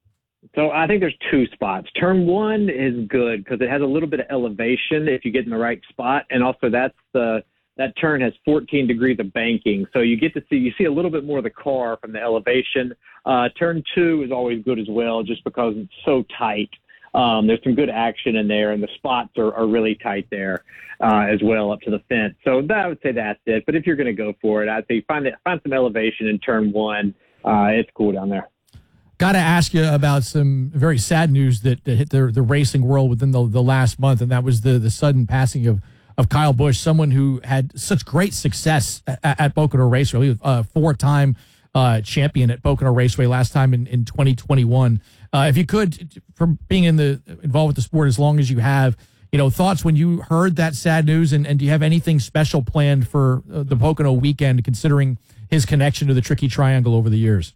So I think there's two spots. Turn one is good because it has a little bit of elevation if you get in the right spot, and also that's the that turn has fourteen degrees of banking, so you get to see you see a little bit more of the car from the elevation. Uh, turn two is always good as well, just because it's so tight. Um, there's some good action in there, and the spots are, are really tight there uh, as well up to the fence. So that, I would say that's it. But if you're going to go for it, I'd say find it, find some elevation in turn one. Uh, it's cool down there. Got to ask you about some very sad news that, that hit the, the racing world within the, the last month, and that was the, the sudden passing of, of Kyle Busch, someone who had such great success at, at Pocono Raceway. He was a four-time uh, champion at Pocono Raceway last time in, in twenty twenty-one. Uh, if you could, from being in the involved with the sport as long as you have, you know, thoughts when you heard that sad news, and, and do you have anything special planned for uh, the Pocono weekend, considering his connection to the Tricky Triangle over the years?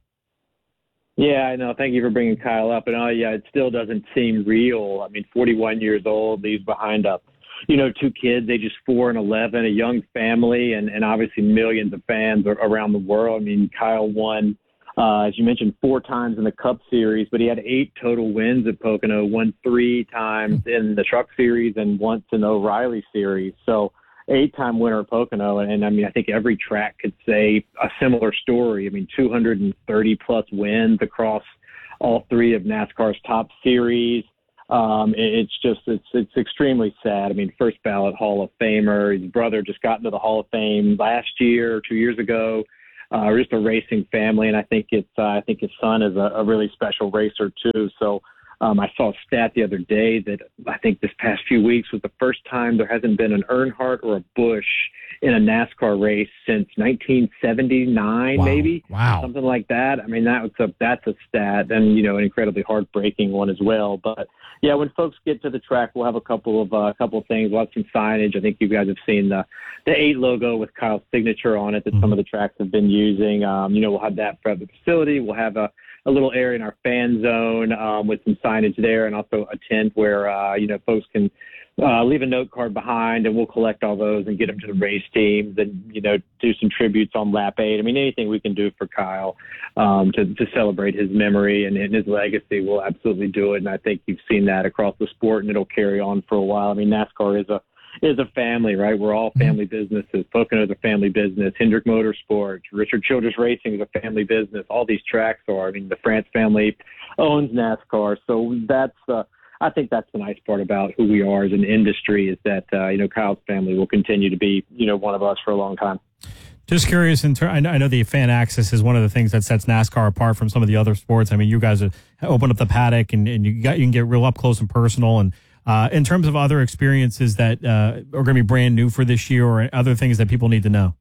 Yeah, I know. Thank you for bringing Kyle up. And, oh, yeah, it still doesn't seem real. I mean, forty-one years old, leaves behind a, you know, two kids, ages four and eleven, a young family, and, and obviously millions of fans around the world. I mean, Kyle won, uh, as you mentioned, four times in the Cup Series, but he had eight total wins at Pocono, won three times in the Truck Series and once in the O'Reilly Series. So, eight-time winner of Pocono, and, and I mean, I think every track could say a similar story. I mean, two hundred thirty plus wins across all three of NASCAR's top series. Um, it, it's just it's it's extremely sad. I mean, first ballot Hall of Famer. His brother just got into the Hall of Fame last year or two years ago. Uh, we're just a racing family, and I think it's uh, I think his son is a, a really special racer too. So um, I saw a stat the other day that I think this past few weeks was the first time there hasn't been an Earnhardt or a Busch in a NASCAR race since nineteen seventy-nine, Wow. maybe. Wow. Something like that. I mean, that was a that's a stat, and you know, an incredibly heartbreaking one as well. But yeah, when folks get to the track, we'll have a couple of a uh, couple of things. We'll have some signage. I think you guys have seen the the eight logo with Kyle's signature on it that mm-hmm. some of the tracks have been using. Um, you know, we'll have that for the facility. We'll have a a little area in our fan zone um, with some signage there, and also a tent where uh, you know folks can uh, leave a note card behind, and we'll collect all those and get them to the race teams, and you know do some tributes on lap eight. I mean, anything we can do for Kyle um, to to celebrate his memory and, and his legacy, we'll absolutely do it. And I think you've seen that across the sport, and it'll carry on for a while. I mean, NASCAR is a is a family, right? We're all family businesses. Pocono is a family business. Hendrick Motorsports, Richard Childress Racing is a family business. All these tracks are. I mean, the France family owns NASCAR. So that's, uh, I think that's the nice part about who we are as an industry is that, uh, you know, Kyle's family will continue to be, you know, one of us for a long time. Just curious, in ter- I, know, I know the fan access is one of the things that sets NASCAR apart from some of the other sports. I mean, you guys have opened up the paddock and, and you got you can get real up close and personal. And uh, in terms of other experiences that uh, are going to be brand new for this year or other things that people need to know.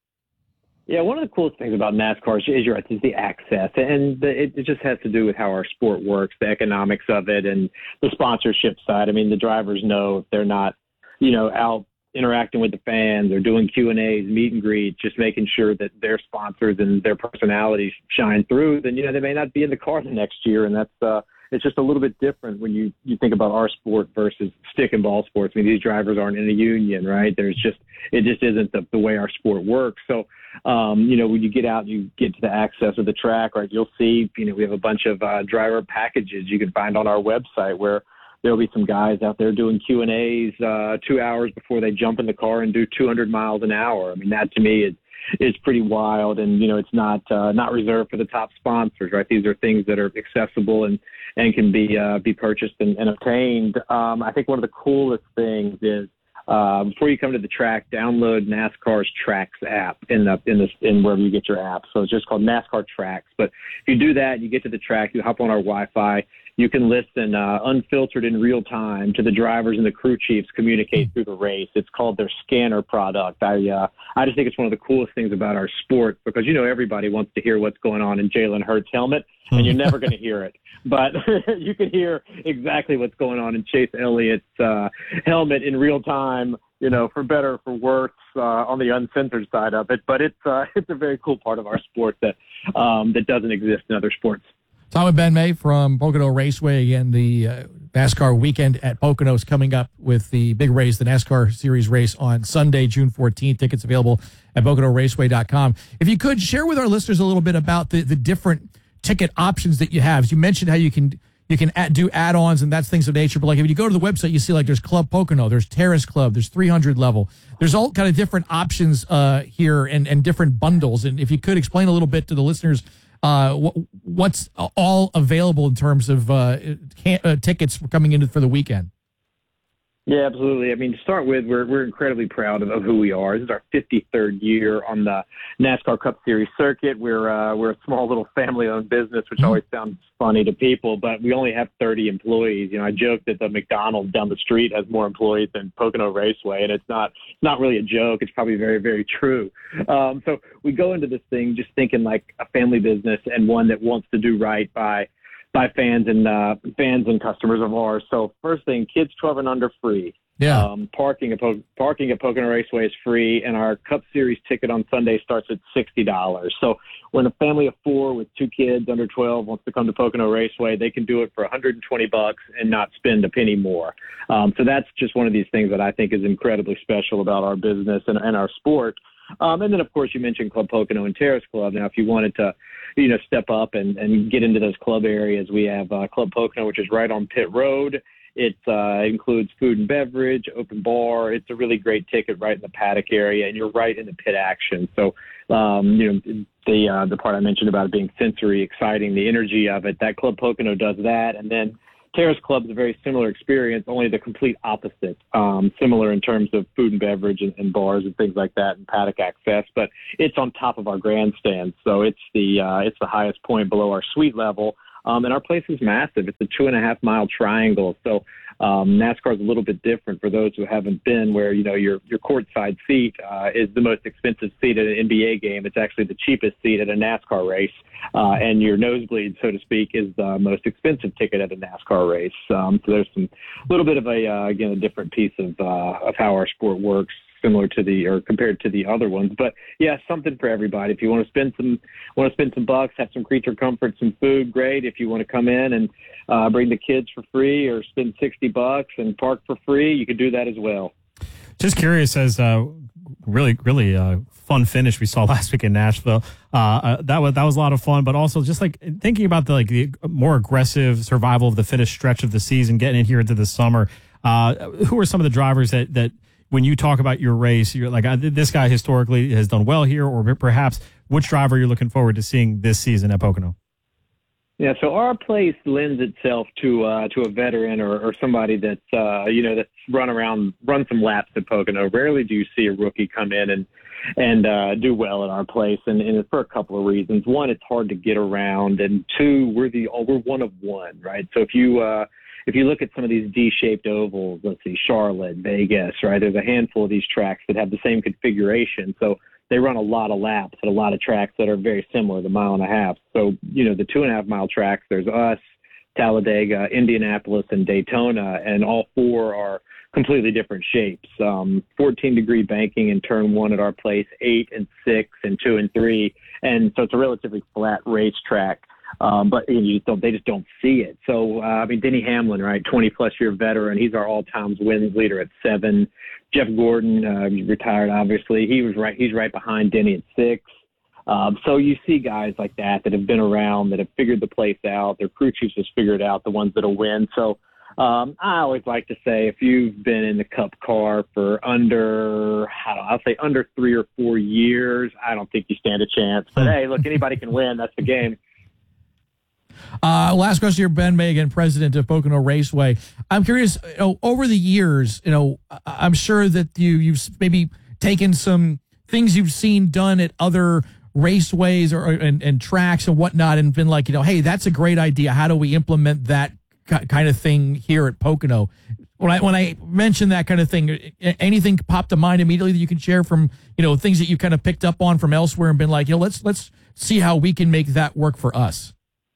Yeah, one of the coolest things about NASCAR is, you're right, is the access, and the, it, it just has to do with how our sport works, the economics of it, and the sponsorship side. I mean, the drivers know if they're not, you know, out interacting with the fans or doing Q and A's, meet and greets, just making sure that their sponsors and their personalities shine through, then, you know, they may not be in the car the next year. And that's, uh, it's just a little bit different when you, you think about our sport versus stick and ball sports. I mean, these drivers aren't in a union, right? There's just, it just isn't the, the way our sport works. So, um, you know, when you get out, you get to the access of the track, right? You'll see, you know, we have a bunch of uh, driver packages you can find on our website where there'll be some guys out there doing Q and A's uh, two hours before they jump in the car and do two hundred miles an hour. I mean, that to me is is pretty wild, and you know, it's not uh, not reserved for the top sponsors, right? These are things that are accessible and and can be uh, be purchased and, and obtained. Um, I think one of the coolest things is uh, before you come to the track, download NASCAR's Tracks app in the in the in wherever you get your app. So it's just called NASCAR Tracks. But if you do that, you get to the track, you hop on our Wi-Fi. You can listen uh, unfiltered in real time to the drivers and the crew chiefs communicate through the race. It's called their scanner product. I uh, I just think it's one of the coolest things about our sport because, you know, everybody wants to hear what's going on in Jalen Hurts' helmet, and you're never going to hear it. But you can hear exactly what's going on in Chase Elliott's uh, helmet in real time, you know, for better or for worse uh, on the uncensored side of it. But it's uh, it's a very cool part of our sport that um, that doesn't exist in other sports. Tom and Ben May from Pocono Raceway. Again, the uh, NASCAR weekend at Pocono is coming up with the big race, the NASCAR Series race on Sunday, June fourteenth. Tickets available at Pocono Raceway dot com. If you could share with our listeners a little bit about the, the different ticket options that you have. As you mentioned how you can you can add, do add-ons and that's things of nature. But like if you go to the website, you see like there's Club Pocono, there's Terrace Club, there's three hundred level. There's all kind of different options uh, here and, and different bundles. And if you could explain a little bit to the listeners Uh, what's all available in terms of uh, can, uh, tickets coming in for the weekend? Yeah, absolutely. I mean, to start with, we're we're incredibly proud of, of who we are. This is our fifty-third year on the NASCAR Cup Series circuit. We're uh, we're a small little family-owned business, which always sounds funny to people, but we only have thirty employees. You know, I joke that the McDonald's down the street has more employees than Pocono Raceway, and it's not it's not really a joke. It's probably very, very true. Um, so we go into this thing just thinking like a family business and one that wants to do right by by fans and uh, fans and customers of ours. So first thing, kids twelve and under free. Yeah. Um, parking at po- parking at Pocono Raceway is free, and our Cup Series ticket on Sunday starts at sixty dollars. So when a family of four with two kids under twelve wants to come to Pocono Raceway, they can do it for one hundred twenty bucks and not spend a penny more. Um, so that's just one of these things that I think is incredibly special about our business and, and our sport. Um, and then, of course, you mentioned Club Pocono and Terrace Club. Now, if you wanted to, you know, step up and, and get into those club areas, we have uh, Club Pocono, which is right on Pit Road. It uh, includes food and beverage, open bar. It's a really great ticket right in the paddock area, and you're right in the pit action. So, um, you know, the uh, the part I mentioned about it being sensory, exciting, the energy of it, that Club Pocono does that. And then Terrace Club is a very similar experience, only the complete opposite. Um, similar in terms of food and beverage and, and bars and things like that, and paddock access. But it's on top of our grandstand, so it's the uh, it's the highest point below our suite level. Um, and our place is massive. It's a two and a half mile triangle. So um, NASCAR is a little bit different for those who haven't been, where, you know, your, your courtside seat uh, is the most expensive seat at an N B A game. It's actually the cheapest seat at a NASCAR race. Uh, and your nosebleed, so to speak, is the most expensive ticket at a NASCAR race. Um, so there's some little bit of a, uh, again, a different piece of, uh, of how our sport works, similar to the, or compared to the other ones. But yeah, something for everybody. If you want to spend some, want to spend some bucks, have some creature comfort, some food, great. If you want to come in and uh, bring the kids for free, or spend sixty bucks and park for free, you could do that as well. Just curious, as uh, really, really uh, fun finish we saw last week in Nashville. Uh, uh, that was that was a lot of fun, but also just like thinking about the like the more aggressive survival of the fittest stretch of the season, getting in here into the summer. Uh, who are some of the drivers that that when you talk about your race, you're like, this guy historically has done well here, or perhaps which driver you're looking forward to seeing this season at Pocono? Yeah, so our place lends itself to uh, to a veteran or, or somebody that's uh, you know that's run around, run some laps at Pocono. Rarely do you see a rookie come in and and uh, do well at our place, and, and for a couple of reasons. One, it's hard to get around, and two, we're the we're one of one, right? So if you uh, if you look at some of these D-shaped ovals, let's see, Charlotte, Vegas, right? There's a handful of these tracks that have the same configuration. So they run a lot of laps at a lot of tracks that are very similar, the mile and a half. So, you know, the two and a half mile tracks, there's us, Talladega, Indianapolis, and Daytona, and all four are completely different shapes. Um, fourteen degree banking in turn one at our place, eight and six and two and three. And so it's a relatively flat racetrack. Um, but you just don't, they just don't see it. So, uh, I mean, Denny Hamlin, right, twenty plus year veteran. He's our all time wins leader at seven. Jeff Gordon, uh, retired, obviously. He was right. He's right behind Denny at six. Um, so you see guys like that that have been around, that have figured the place out. Their crew chiefs has figured out the ones that'll win. So um, I always like to say, if you've been in the Cup car for under, I don't know, I'll say under three or four years, I don't think you stand a chance. But hey, look, anybody can win. That's the game. Uh, last question here, Ben Megan, president of Pocono Raceway. I'm curious, you know, over the years, you know, I'm sure that you, you've maybe taken some things you've seen done at other raceways or and, and tracks and whatnot and been like, you know, hey, that's a great idea. How do we implement that kind of thing here at Pocono? When I when I mention that kind of thing, anything pop to mind immediately that you can share from, you know, things that you kind of picked up on from elsewhere and been like, you know, let's let's see how we can make that work for us.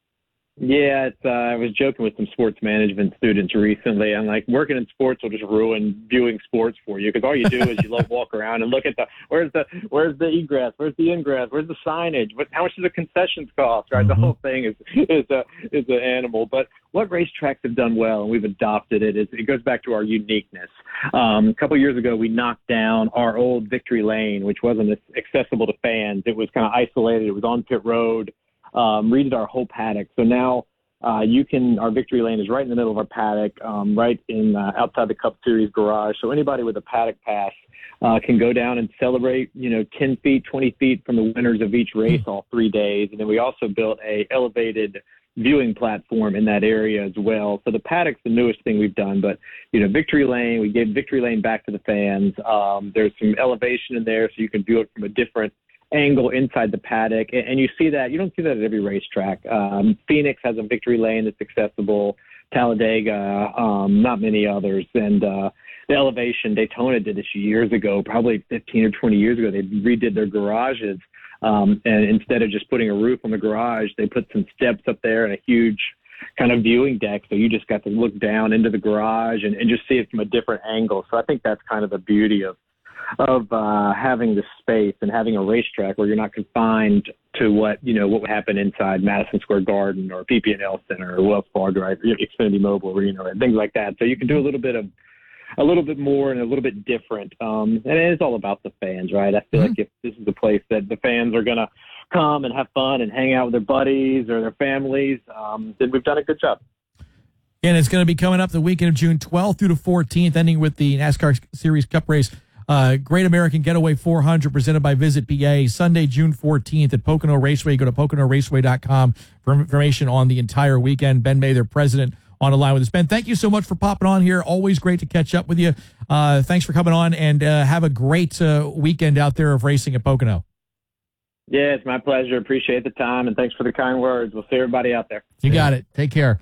Yeah, it's, uh, I was joking with some sports management students recently. I'm like, working in sports will just ruin viewing sports for you, because all you do is you love walk around and look at the where's the where's the egress, where's the ingress, where's the signage, what, how much does the concessions cost, right? Mm-hmm. The whole thing is is a is an animal. But what racetracks have done well, and we've adopted it, is it goes back to our uniqueness. Um, a couple years ago, we knocked down our old Victory Lane, which wasn't accessible to fans. It was kind of isolated. It was on pit road. Um, redid our whole paddock. So now uh, you can, our Victory Lane is right in the middle of our paddock, um, right in uh, outside the Cup Series garage. So anybody with a paddock pass uh, can go down and celebrate, you know, ten feet, twenty feet from the winners of each race all three days. And then we also built a elevated viewing platform in that area as well. So the paddock's the newest thing we've done, but, you know, Victory Lane, we gave Victory Lane back to the fans. Um, there's some elevation in there so you can view it from a different angle inside the paddock, and you see that. You don't see that at every racetrack. Um, Phoenix has a Victory Lane that's accessible. Talladega, um, not many others. And uh, the elevation, Daytona did this years ago, probably fifteen or twenty years ago. They redid their garages, um, and instead of just putting a roof on the garage, they put some steps up there and a huge kind of viewing deck, so you just got to look down into the garage and, and just see it from a different angle. So I think that's kind of the beauty of of uh, having the space and having a racetrack where you're not confined to what, you know, what would happen inside Madison Square Garden or P P and L Center or Wells Fargo, right, Xfinity Mobile Arena, and things like that. So you can do a little bit of, a little bit more and a little bit different. Um, and it is all about the fans, right? I feel mm-hmm. like if this is a place that the fans are going to come and have fun and hang out with their buddies or their families, um, then we've done a good job. And it's going to be coming up the weekend of June twelfth through the fourteenth, ending with the NASCAR Series Cup race. Uh, Great American Getaway four hundred presented by Visit P A, Sunday, June fourteenth at Pocono Raceway. Go to Pocono Raceway dot com for information on the entire weekend. Ben May, their president, on the line with us. Ben, thank you so much for popping on here. Always great to catch up with you. Uh, thanks for coming on, and uh, have a great uh, weekend out there of racing at Pocono. Yeah, it's my pleasure. Appreciate the time, and thanks for the kind words. We'll see everybody out there. You got it. Take care.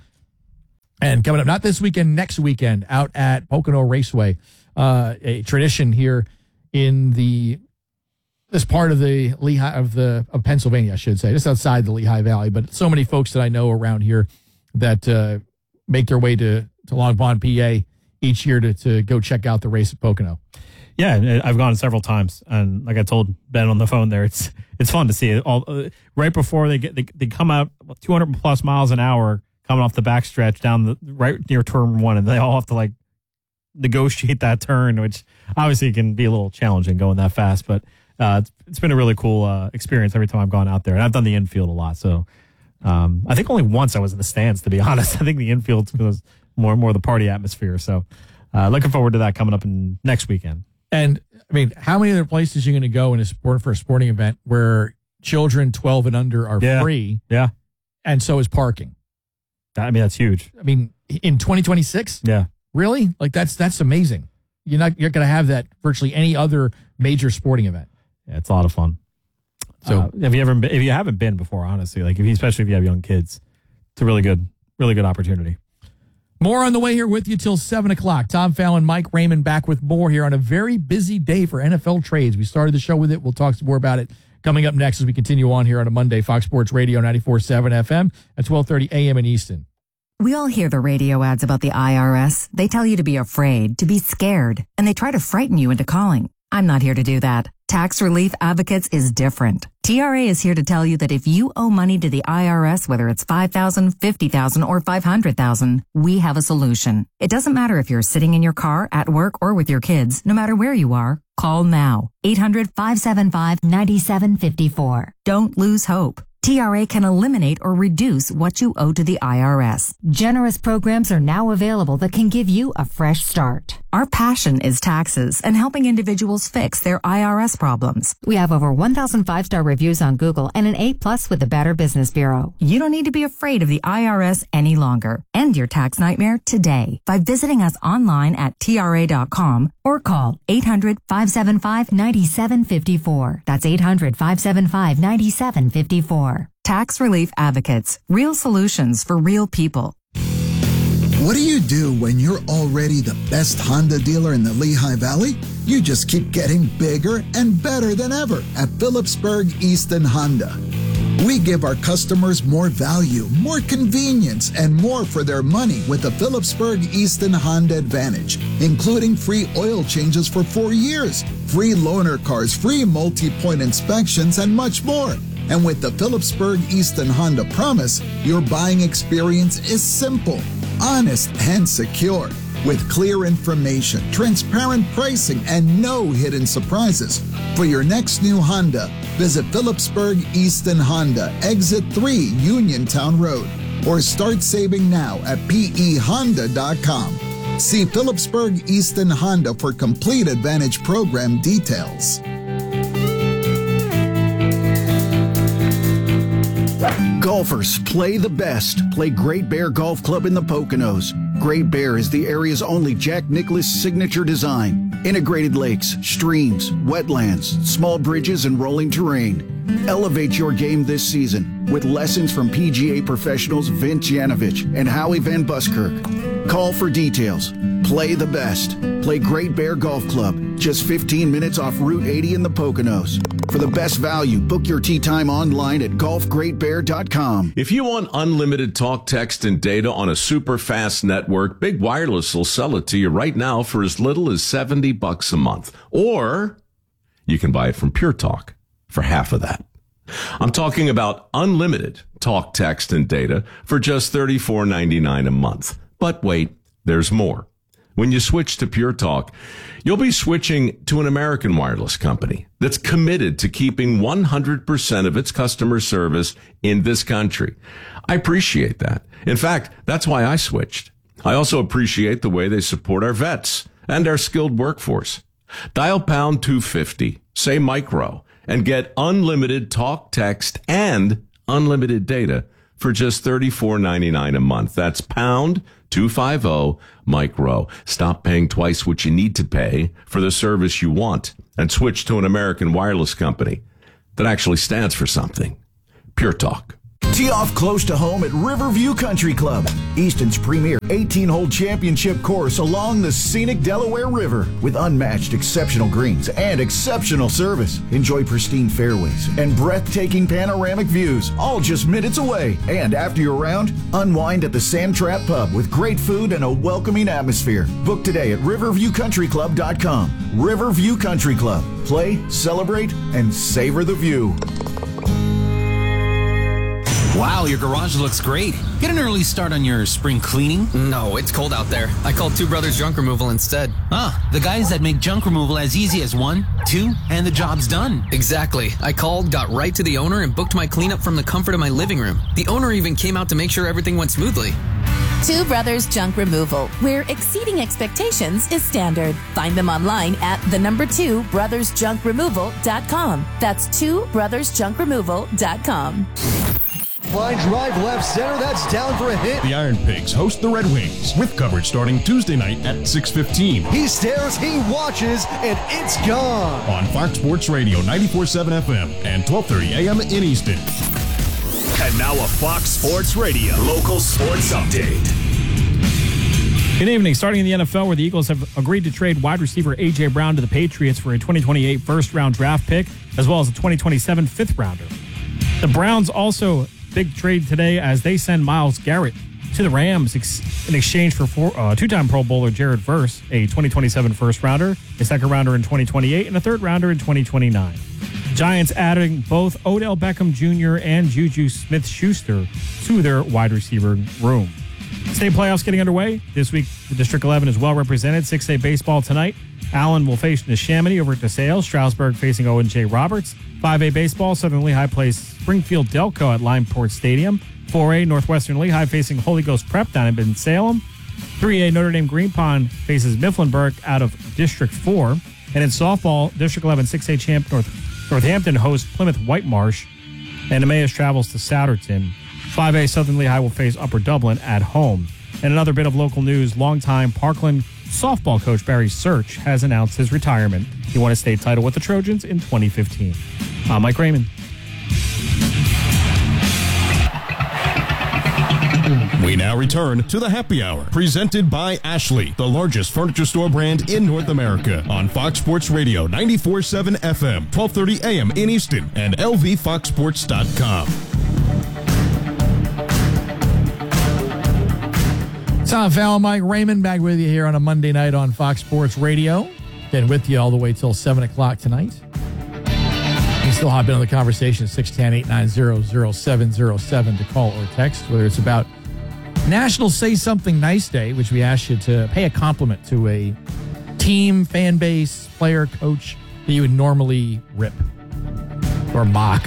And coming up, not this weekend, next weekend, out at Pocono Raceway, uh, a tradition here in the this part of the Lehigh of the of Pennsylvania, I should say, just outside the Lehigh Valley. But so many folks that I know around here that uh, make their way to to Long Pond, P A, each year to to go check out the race at Pocono. Yeah, I've gone several times, and like I told Ben on the phone there, it's it's fun to see it all uh, right before they get they, they come out two hundred plus miles an hour coming off the backstretch down the right near turn one, and they all have to like negotiate that turn, which obviously can be a little challenging going that fast. But uh, it's, it's been a really cool uh, experience every time I've gone out there, and I've done the infield a lot. So um, I think only once I was in the stands, to be honest. I think the infield was more more the party atmosphere. So uh, looking forward to that coming up in next weekend. And I mean, how many other places are you going to go in a sport for a sporting event where children twelve and under are yeah. free? Yeah. And so is parking. I mean, that's huge. I mean, in twenty twenty-six? Yeah. Really? Like that's that's amazing. You're not you're going to have that virtually any other major sporting event. Yeah, it's a lot of fun. So uh, have you ever been, if you haven't been before, honestly, like if you, especially if you have young kids, it's a really good, really good opportunity. More on the way here with you till seven o'clock. Tom Fallon, Mike Raymond back with more here on a very busy day for N F L trades. We started the show with it. We'll talk some more about it coming up next as we continue on here on a Monday. Fox Sports Radio ninety-four point seven F M at twelve thirty a.m. in Easton. We all hear the radio ads about the I R S. They tell you to be afraid, to be scared, and they try to frighten you into calling. I'm not here to do that. Tax Relief Advocates is different. T R A is here to tell you that if you owe money to the I R S, whether it's five thousand dollars, fifty thousand dollars, or five hundred thousand dollars, we have a solution. It doesn't matter if you're sitting in your car, at work, or with your kids, no matter where you are. Call now. eight hundred, five seven five, nine seven five four. Don't lose hope. T R A can eliminate or reduce what you owe to the I R S. Generous programs are now available that can give you a fresh start. Our passion is taxes and helping individuals fix their I R S problems. We have over one thousand five-star reviews on Google and an A plus with the Better Business Bureau. You don't need to be afraid of the I R S any longer. End your tax nightmare today by visiting us online at T R A dot com or call eight hundred, five seven five, nine seven five four. That's eight hundred, five seven five, nine seven five four. Tax Relief Advocates. Real solutions for real people. What do you do when you're already the best Honda dealer in the Lehigh Valley? You just keep getting bigger and better than ever at Phillipsburg Easton Honda. We give our customers more value, more convenience, and more for their money with the Phillipsburg Easton Honda Advantage, including free oil changes for four years, free loaner cars, free multi-point inspections, and much more. And with the Phillipsburg Easton Honda Promise, your buying experience is simple, honest, and secure. With clear information, transparent pricing, and no hidden surprises. For your next new Honda, visit Phillipsburg Easton Honda, Exit three, Uniontown Road, or start saving now at P E honda dot com. See Phillipsburg Easton Honda for complete Advantage program details. Golfers, play the best. Play Great Bear Golf Club in the Poconos. Great Bear is the area's only Jack Nicklaus signature design. Integrated lakes, streams, wetlands, small bridges, and rolling terrain. Elevate your game this season with lessons from P G A professionals Vince Yanovich and Howie Van Buskirk. Call for details. Play the best. Play Great Bear Golf Club, just fifteen minutes off Route eighty in the Poconos. For the best value, book your tee time online at golf great bear dot com. If you want unlimited talk, text, and data on a super fast network, Big Wireless will sell it to you right now for as little as seventy bucks a month. Or you can buy it from Pure Talk for half of that. I'm talking about unlimited talk, text, and data for just thirty-four ninety-nine a month. But wait, there's more. When you switch to Pure Talk, you'll be switching to an American wireless company that's committed to keeping one hundred percent of its customer service in this country. I appreciate that. In fact, that's why I switched. I also appreciate the way they support our vets and our skilled workforce. Dial pound two fifty, say micro, and get unlimited talk, text, and unlimited data for just thirty-four ninety-nine a month. That's pound two fifty Mike Rowe. Stop paying twice what you need to pay for the service you want and switch to an American wireless company that actually stands for something. Pure Talk. Tee off close to home at Riverview Country Club, Easton's premier eighteen-hole championship course along the scenic Delaware River with unmatched exceptional greens and exceptional service. Enjoy pristine fairways and breathtaking panoramic views, all just minutes away. And after your round, unwind at the Sand Trap Pub with great food and a welcoming atmosphere. Book today at riverview country club dot com. Riverview Country Club. Play, celebrate, and savor the view. Wow, your garage looks great. Get an early start on your spring cleaning. No, it's cold out there. I called Two Brothers Junk Removal instead. Ah, the guys that make junk removal as easy as one, two, and the job's done. Exactly. I called, got right to the owner, and booked my cleanup from the comfort of my living room. The owner even came out to make sure everything went smoothly. Two Brothers Junk Removal, where exceeding expectations is standard. Find them online at the number two brothers junk removal dot com. That's two brothers junk removal dot com. Line drive left center, that's down for a hit. The Iron Pigs host the Red Wings with coverage starting Tuesday night at six fifteen. He stares, he watches, and it's gone. On Fox Sports Radio ninety-four point seven F M and twelve thirty A M in Easton. And now a Fox Sports Radio local sports update. Good evening. Starting in the N F L, where the Eagles have agreed to trade wide receiver A J. Brown to the Patriots for a twenty twenty-eight first-round draft pick, as well as a twenty twenty-seven fifth-rounder. The Browns also big trade today as they send Myles Garrett to the Rams ex- in exchange for four, uh, two-time Pro Bowler Jared Verse, a twenty twenty-seven first-rounder, a second-rounder in twenty twenty-eight, and a third-rounder in twenty twenty-nine. Giants adding both Odell Beckham Junior and Juju Smith-Schuster to their wide receiver room. State playoffs getting underway. This week, the District eleven is well represented. six A baseball tonight. Allen will face Neshaminy over at DeSales. Stroudsburg facing Owen J. Roberts. five A baseball, Southern Lehigh plays Springfield Delco at Limeport Stadium. four A Northwestern Lehigh facing Holy Ghost Prep down in Bensalem. three A Notre Dame Green Pond faces Mifflinburg out of District four. And in softball, District eleven six A champ North, Northampton hosts Plymouth Whitemarsh. And Emmaus travels to Souderton. five A Southern Lehigh will face Upper Dublin at home. And another bit of local news, longtime Parkland softball coach Barry Search has announced his retirement. He won a state title with the Trojans in twenty fifteen. I'm Mike Raymond. We now return to the Happy Hour, presented by Ashley, the largest furniture store brand in North America, on Fox Sports Radio ninety-four point seven F M, twelve thirty A M in Easton, and L V fox sports dot com. Tom Fallon, Mike Raymond, back with you here on a Monday night on Fox Sports Radio. Been with you all the way till seven o'clock tonight. You can still hop in on the conversation at six one zero, eight nine zero, zero seven zero seven to call or text, whether it's about National Say Something Nice Day, which we asked you to pay a compliment to a team, fan base, player, coach that you would normally rip or mock.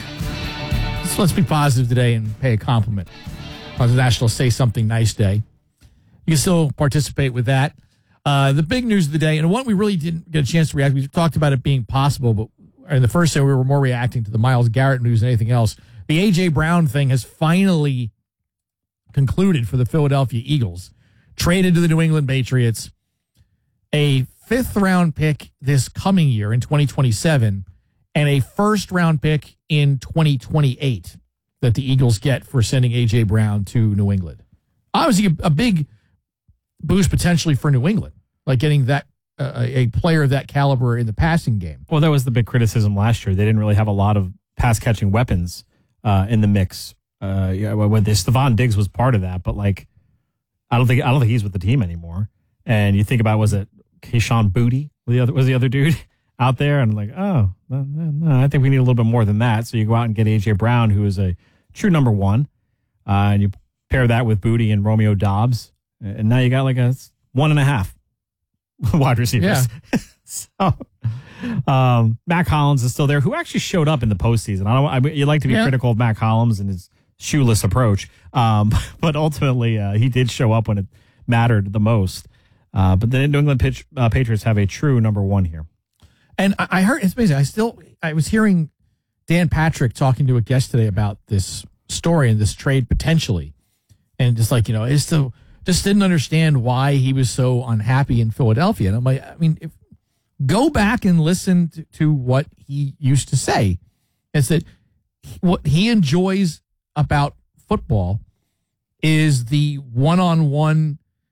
So let's be positive today and pay a compliment on the National Say Something Nice Day. You can still participate with that. Uh, the big news of the day, and one we really didn't get a chance to react. We talked about it being possible, but in the first day we were more reacting to the Myles Garrett news than anything else. The A J. Brown thing has finally concluded for the Philadelphia Eagles. Traded to the New England Patriots. A fifth-round pick this coming year in twenty twenty-seven and a first-round pick in twenty twenty-eight that the Eagles get for sending A J. Brown to New England. Obviously, a, a big boost potentially for New England, like getting that uh, a player of that caliber in the passing game. Well, that was the big criticism last year. They didn't really have a lot of pass-catching weapons uh, in the mix. Uh, yeah, when this Stephon Diggs was part of that, but like, I don't think I don't think he's with the team anymore. And you think about, was it Kayshon Boutte was the other was the other dude out there? And like, oh, no, no, I think we need a little bit more than that. So you go out and get A J. Brown, who is a true number one, uh, and you pair that with Boutte and Romeo Doubs, and now you got like a one and a half wide receivers. Yeah. so, um, Mac Hollins is still there, who actually showed up in the postseason. I don't. I, you like to be yeah. critical of Mac Hollins and his shoeless approach, um, but ultimately uh, he did show up when it mattered the most. Uh, but the New England pitch, uh, Patriots have a true number one here. And I, I heard it's amazing. I still I was hearing Dan Patrick talking to a guest today about this story and this trade potentially. And just like, you know, it's the, just didn't understand why he was so unhappy in Philadelphia. And I'm like, I mean, if, go back and listen to, to what he used to say. It's that what he enjoys about football is the one-on-one